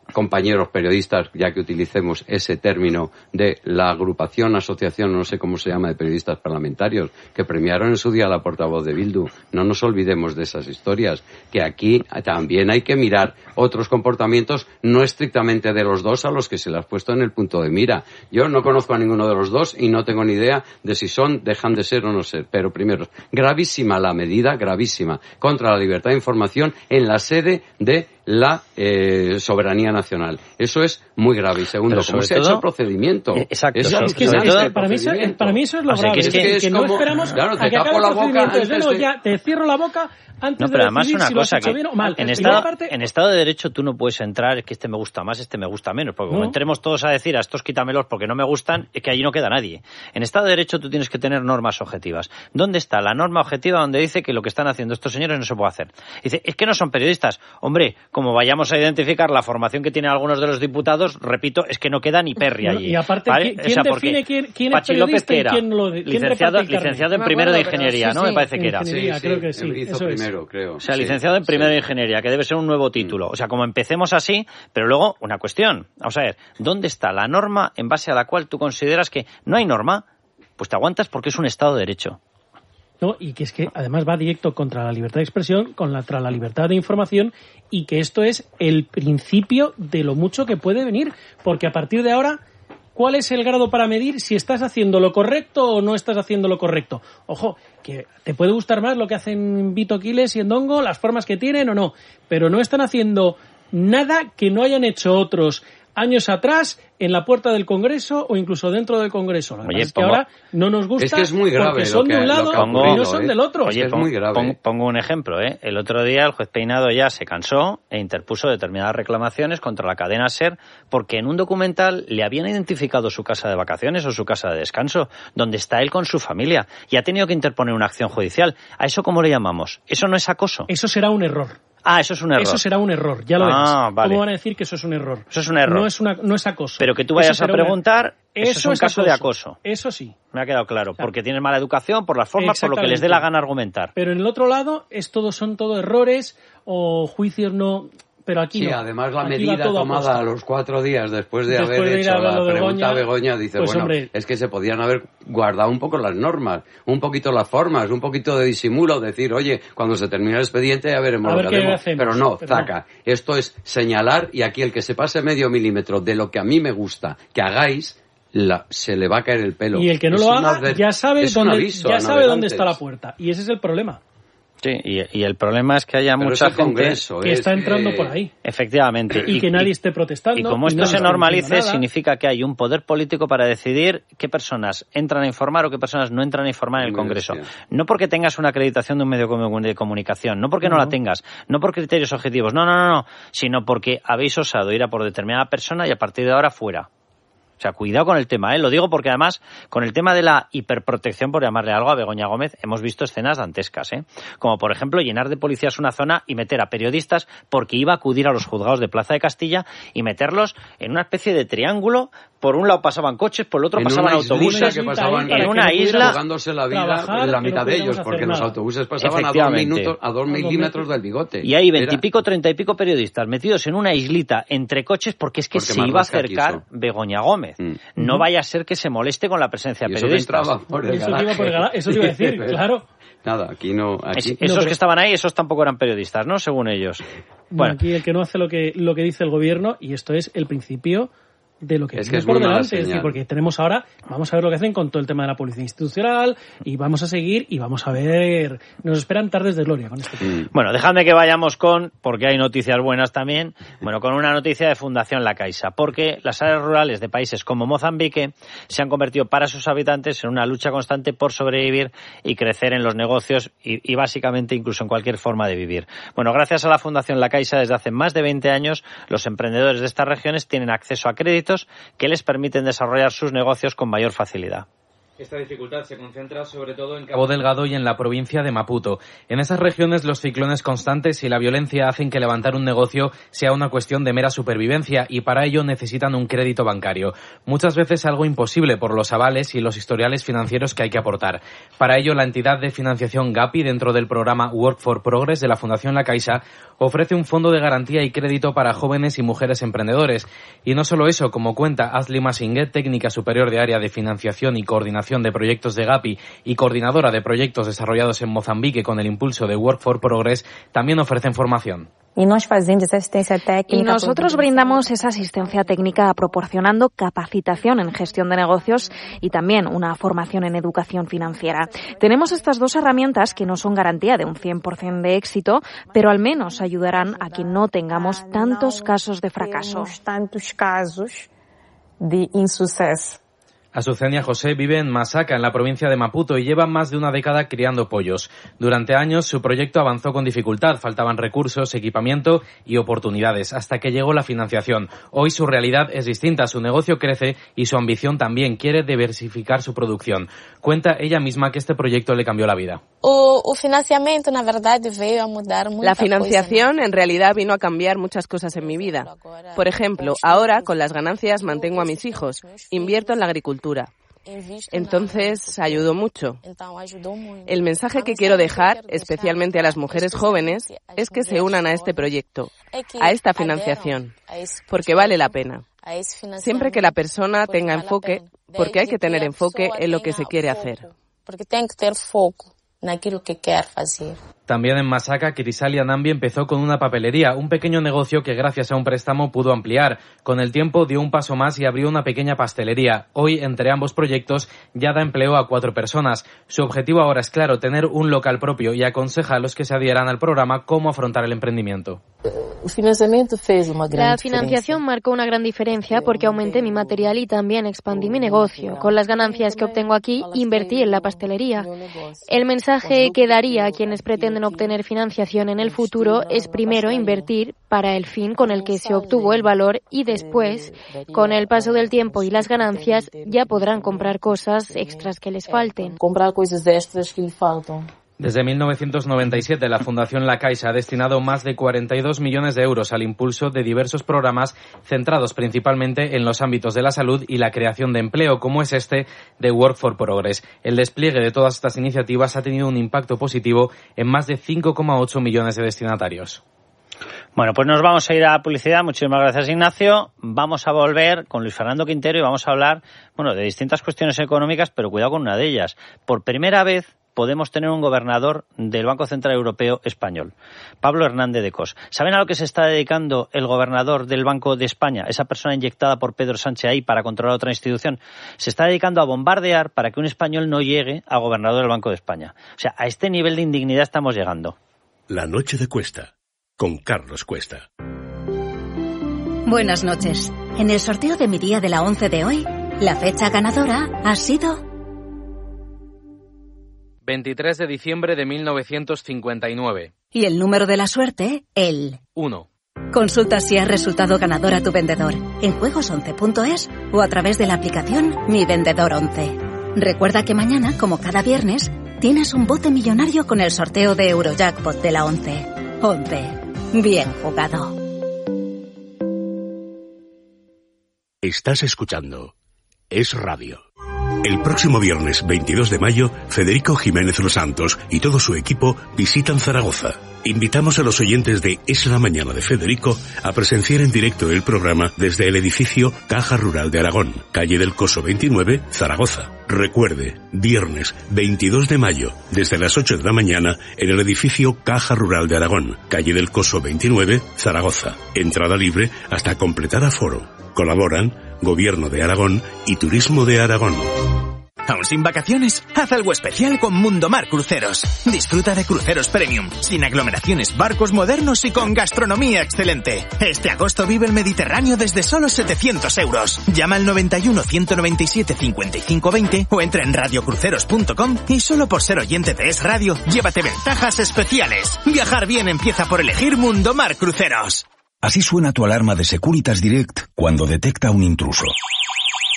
compañeros periodistas, ya que utilicemos ese término de la agrupación, asociación, no sé cómo se llama, de periodistas parlamentarios, que premiaron en su día a la portavoz de Bildu. No nos olvidemos de esas historias, que aquí también hay que mirar otros comportamientos, no estrictamente de los dos a los que se les ha puesto en el punto de mira. Yo no conozco a ninguno de los dos y no tengo ni idea de si son, dejan de ser o no ser. Pero primero, gravísima la medida, gravísima, contra la libertad de información en la sede de la eh, soberanía nacional. Eso es muy grave. Y segundo, ¿cómo se ha hecho el procedimiento? Eh, exacto. Es sobre, es que sobre es todo, para, mí eso, para mí eso es lo o sea, grave. que es que, que, es que como, no esperamos claro, a te que acabe tapo el la boca procedimiento. antes No, de... ya te cierro la boca antes no, pero de además decidir una si lo has cosa hecho que bien o mal. en Y estado, aparte... en estado de derecho tú no puedes entrar, es que este me gusta más, este me gusta menos, porque como No. entremos todos a decir a estos quítamelos porque no me gustan, es que allí no queda nadie. En estado de derecho tú tienes que tener normas objetivas. ¿Dónde está la norma objetiva donde dice que lo que están haciendo estos señores no se puede hacer? Dice, es que no son periodistas. Hombre, como vayamos a identificar la formación que tienen algunos de los diputados, repito, es que no queda ni perri allí. Y aparte, ¿vale? ¿quién, o sea, define quién, quién es Pachi López, periodista y era quién lo quién licenciado, reparte el licenciado en carnet? primero No me de acuerdo, ingeniería, pero ¿no? sí, Me parece sí, que era. ingeniería, Sí, creo sí, que sí. hizo Eso primero, es. creo. O sea, Sí, licenciado en primero sí. de ingeniería, que debe ser un nuevo título. O sea, como empecemos así, pero luego una cuestión. Vamos a ver, ¿dónde está la norma en base a la cual tú consideras que no hay norma? Pues te aguantas porque es un Estado de Derecho. No, y que es que además va directo contra la libertad de expresión, contra la libertad de información, y que esto es el principio de lo mucho que puede venir, porque a partir de ahora, ¿cuál es el grado para medir si estás haciendo lo correcto o no estás haciendo lo correcto? Ojo, que te puede gustar más lo que hacen Vito Quiles y Endongo, las formas que tienen o no, pero no están haciendo nada que no hayan hecho otros años atrás en la puerta del Congreso o incluso dentro del Congreso. Lo que Oye, pasa es que pongo- ahora no nos gusta Es que es muy grave porque lo son que- de un lo lado que ha y no ocurrido, son ¿eh? del otro. Oye, es pon- muy grave. pon- pongo un ejemplo, ¿eh? El otro día el juez Peinado ya se cansó e interpuso determinadas reclamaciones contra la cadena SER porque en un documental le habían identificado su casa de vacaciones o su casa de descanso, donde está él con su familia, y ha tenido que interponer una acción judicial. ¿A eso cómo le llamamos? ¿Eso no es acoso? Eso será un error. Ah, eso es un error. Eso será un error, ya lo Ah, verás. vale. ¿Cómo van a decir que eso es un error? Eso es un error. No es, una, no es acoso. Pero que tú Eso vayas a será una- preguntar, eso, es un caso de acoso. Eso sí. Me ha quedado claro, porque tienes mala educación, por las formas, por lo que les dé la gana argumentar. Pero en el otro lado es todo, son todo errores o juicios no... Pero aquí Sí, no. además la Aquí va medida todo a tomada posta. a los cuatro días después de Después haber de ir hecho a ver la lo de pregunta a Begoña, Begoña, dice, pues, bueno, hombre. es que se podían haber guardado un poco las normas, un poquito las formas, un poquito de disimulo, decir, oye, cuando se termine el expediente ya veremos A lo ver que qué hacemos. hacemos, Pero no, pero no. zaca. Esto es señalar y aquí el que se pase medio milímetro de lo que a mí me gusta que hagáis, la, se le va a caer el pelo. Y el que no Es lo un haga adver- ya sabe, es un dónde, aviso ya a sabe dónde navegantes. está la puerta. Y ese es el problema. Sí, y, y el problema es que haya Pero mucha es el gente Congreso, Que es está entrando que- por ahí. Efectivamente. Y, que nadie esté protestando. Y como y esto nadie se está normalice, diciendo nada. significa que hay un poder político para decidir qué personas entran a informar o qué personas no entran a informar en el Muy Congreso. bestia. No porque tengas una acreditación de un medio comu- de comunicación, no porque no, No. la tengas, no por criterios objetivos, no, no, no, no, sino porque habéis osado ir a por determinada persona y a partir de ahora fuera. O sea, cuidado con el tema, ¿eh? Lo digo porque además, con el tema de la hiperprotección, por llamarle algo, a Begoña Gómez, hemos visto escenas dantescas, ¿eh? Como, por ejemplo, llenar de policías una zona y meter a periodistas porque iba a acudir a los juzgados de Plaza de Castilla y meterlos en una especie de triángulo. Por un lado pasaban coches, por el otro En pasaban una islita autobuses. que pasaban en para una que no isla. jugándose la vida trabajar, en la que mitad no de ellos, pudiéramos porque hacer los nada. autobuses pasaban a dos Efectivamente. minutos, a dos milímetros del bigote. Y hay Era- veintipico, treinta y pico periodistas metidos en una islita entre coches porque es que Porque se iba a Marlaska acercar quiso. Begoña Gómez. Mm. No vaya a ser que se moleste con la presencia de Y eso que periodistas. entraba por el Eso te iba garaje. por el garaje, eso te iba a decir, claro. Nada, aquí no... Aquí... Es- esos pero- que estaban ahí, esos tampoco eran periodistas, ¿no? Según ellos. Bueno, Bueno, aquí el que no hace lo que, lo que dice el gobierno, y esto es el principio de lo que Es viene que es por muy mala delante, es decir, señal. porque tenemos ahora, vamos a ver lo que hacen con todo el tema de la policía institucional, y vamos a seguir, y vamos a ver, nos esperan tardes de gloria con este tema. Mm. bueno, dejadme que vayamos con, porque hay noticias buenas también, bueno, con una noticia de Fundación La Caixa, porque las áreas rurales de países como Mozambique se han convertido para sus habitantes en una lucha constante por sobrevivir y crecer en los negocios y, y básicamente incluso en cualquier forma de vivir. Bueno, gracias a la Fundación La Caixa, desde hace más de veinte años, los emprendedores de estas regiones tienen acceso a créditos que les permiten desarrollar sus negocios con mayor facilidad. Esta dificultad se concentra sobre todo en Cabo Delgado y en la provincia de Maputo. En esas regiones los ciclones constantes y la violencia hacen que levantar un negocio sea una cuestión de mera supervivencia y para ello necesitan un crédito bancario. Muchas veces algo imposible por los avales y los historiales financieros que hay que aportar. Para ello la entidad de financiación Gapi, dentro del programa Work for Progress de la Fundación La Caixa, ofrece un fondo de garantía y crédito para jóvenes y mujeres emprendedores. Y no solo eso, como cuenta Asli Masinguet, técnica superior de área de financiación y coordinación de proyectos de Gapi y coordinadora de proyectos desarrollados en Mozambique con el impulso de Work for Progress, también ofrecen formación. Y nosotros brindamos esa asistencia técnica proporcionando capacitación en gestión de negocios y también una formación en educación financiera. Tenemos estas dos herramientas que no son garantía de un cien por ciento de éxito, pero al menos ayudarán a que no tengamos tantos casos de fracaso. Azucena José vive en Masaka, en la provincia de Maputo, y lleva más de una década criando pollos. Durante años su proyecto avanzó con dificultad, faltaban recursos, equipamiento y oportunidades, hasta que llegó la financiación. Hoy su realidad es distinta, su negocio crece y su ambición también, quiere diversificar su producción. Cuenta ella misma que este proyecto le cambió la vida. La financiación en realidad vino a cambiar muchas cosas en mi vida. Por ejemplo, ahora con las ganancias mantengo a mis hijos, invierto en la agricultura. Entonces ayudó mucho. El mensaje que quiero dejar, especialmente a las mujeres jóvenes, es que se unan a este proyecto, a esta financiación, porque vale la pena. Siempre que la persona tenga enfoque, porque hay que tener enfoque en lo que se quiere hacer. También en Masaka, Crisali Anambi empezó con una papelería, un pequeño negocio que gracias a un préstamo pudo ampliar. Con el tiempo dio un paso más y abrió una pequeña pastelería. Hoy, entre ambos proyectos, ya da empleo a cuatro personas. Su objetivo ahora es claro, tener un local propio, y aconseja a los que se adhieran al programa cómo afrontar el emprendimiento. La financiación marcó una gran diferencia porque aumenté mi material y también expandí mi negocio. Con las ganancias que obtengo aquí, invertí en la pastelería. El mensaje que daría a quienes pretenden obtener financiación en el futuro es primero invertir para el fin con el que se obtuvo el valor y después, con el paso del tiempo y las ganancias, ya podrán comprar cosas extras que les falten. Comprar cosas extras que les faltan. Desde mil novecientos noventa y siete, la Fundación La Caixa ha destinado más de cuarenta y dos millones de euros al impulso de diversos programas centrados principalmente en los ámbitos de la salud y la creación de empleo, como es este de Work for Progress. El despliegue de todas estas iniciativas ha tenido un impacto positivo en más de cinco coma ocho millones de destinatarios. Bueno, pues nos vamos a ir a publicidad. Muchísimas gracias, Ignacio. Vamos a volver con Luis Fernando Quintero y vamos a hablar, bueno, de distintas cuestiones económicas, pero cuidado con una de ellas. Por primera vez podemos tener un gobernador del Banco Central Europeo español, Pablo Hernández de Cos. ¿Saben a lo que se está dedicando el gobernador del Banco de España, esa persona inyectada por Pedro Sánchez ahí para controlar otra institución? Se está dedicando a bombardear para que un español no llegue a gobernador del Banco de España. O sea, a este nivel de indignidad estamos llegando. La noche de Cuesta, con Carlos Cuesta. Buenas noches. En el sorteo de mi día de la once de hoy, la fecha ganadora ha sido veintitrés de diciembre de mil novecientos cincuenta y nueve. Y el número de la suerte, el uno. Consulta si has resultado ganador a tu vendedor en juegos once punto es o a través de la aplicación Mi Vendedor once. Recuerda que mañana, como cada viernes, tienes un bote millonario con el sorteo de Eurojackpot de la once. once. Bien jugado. Estás escuchando Es Radio. El próximo viernes veintidós de mayo, Federico Jiménez Los Santos y todo su equipo visitan Zaragoza. Invitamos a los oyentes de Es la Mañana de Federico a presenciar en directo el programa desde el edificio Caja Rural de Aragón, calle del Coso veintinueve, Zaragoza. Recuerde, viernes veintidós de mayo, desde las ocho de la mañana, en el edificio Caja Rural de Aragón, calle del Coso veintinueve, Zaragoza. Entrada libre hasta completar aforo. Colaboran Gobierno de Aragón y Turismo de Aragón. ¿Aún sin vacaciones? Haz algo especial con Mundomar Cruceros. Disfruta de cruceros premium, sin aglomeraciones, barcos modernos y con gastronomía excelente. Este agosto vive el Mediterráneo desde solo setecientos euros. Llama al noventa y uno, ciento noventa y siete, cincuenta y cinco veinte o entra en radiocruceros punto com y solo por ser oyente de Es Radio, llévate ventajas especiales. Viajar bien empieza por elegir Mundomar Cruceros. Así suena tu alarma de Securitas Direct cuando detecta un intruso.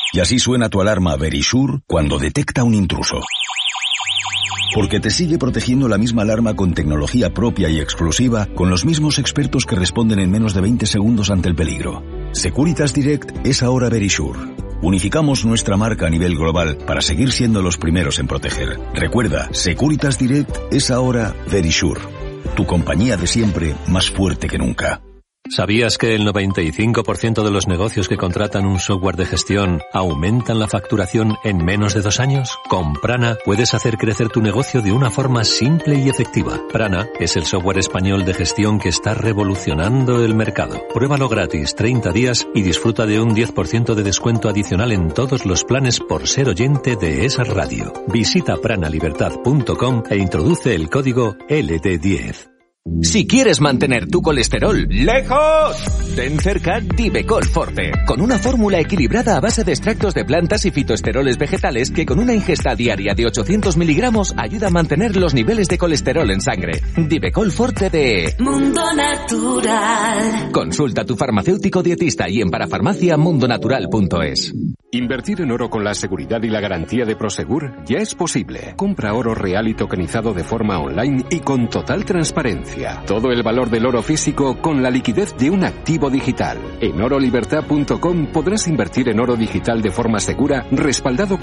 Y así suena tu alarma Verisure cuando detecta un intruso. Porque te sigue protegiendo la misma alarma con tecnología propia y exclusiva, con los mismos expertos que responden en menos de veinte segundos ante el peligro. Securitas Direct es ahora Verisure. Unificamos nuestra marca a nivel global para seguir siendo los primeros en proteger. Recuerda, Securitas Direct es ahora Verisure. Tu compañía de siempre, más fuerte que nunca. ¿Sabías que el noventa y cinco por ciento de los negocios que contratan un software de gestión aumentan la facturación en menos de dos años? Con Prana puedes hacer crecer tu negocio de una forma simple y efectiva. Prana es el software español de gestión que está revolucionando el mercado. Pruébalo gratis treinta días y disfruta de un diez por ciento de descuento adicional en todos los planes por ser oyente de esa radio. Visita pranalibertad punto com e introduce el código L D diez. Si quieres mantener tu colesterol lejos, ten cerca Divecol Forte, con una fórmula equilibrada a base de extractos de plantas y fitoesteroles vegetales que con una ingesta diaria de ochocientos miligramos ayuda a mantener los niveles de colesterol en sangre. Divecol Forte de Mundo Natural. Consulta a tu farmacéutico dietista y en parafarmacia mundonatural punto es. Invertir en oro con la seguridad y la garantía de Prosegur ya es posible. Compra oro real y tokenizado de forma online y con total transparencia. Todo el valor del oro físico con la liquidez de un activo digital. En oro libertad punto com podrás invertir en oro digital de forma segura, respaldado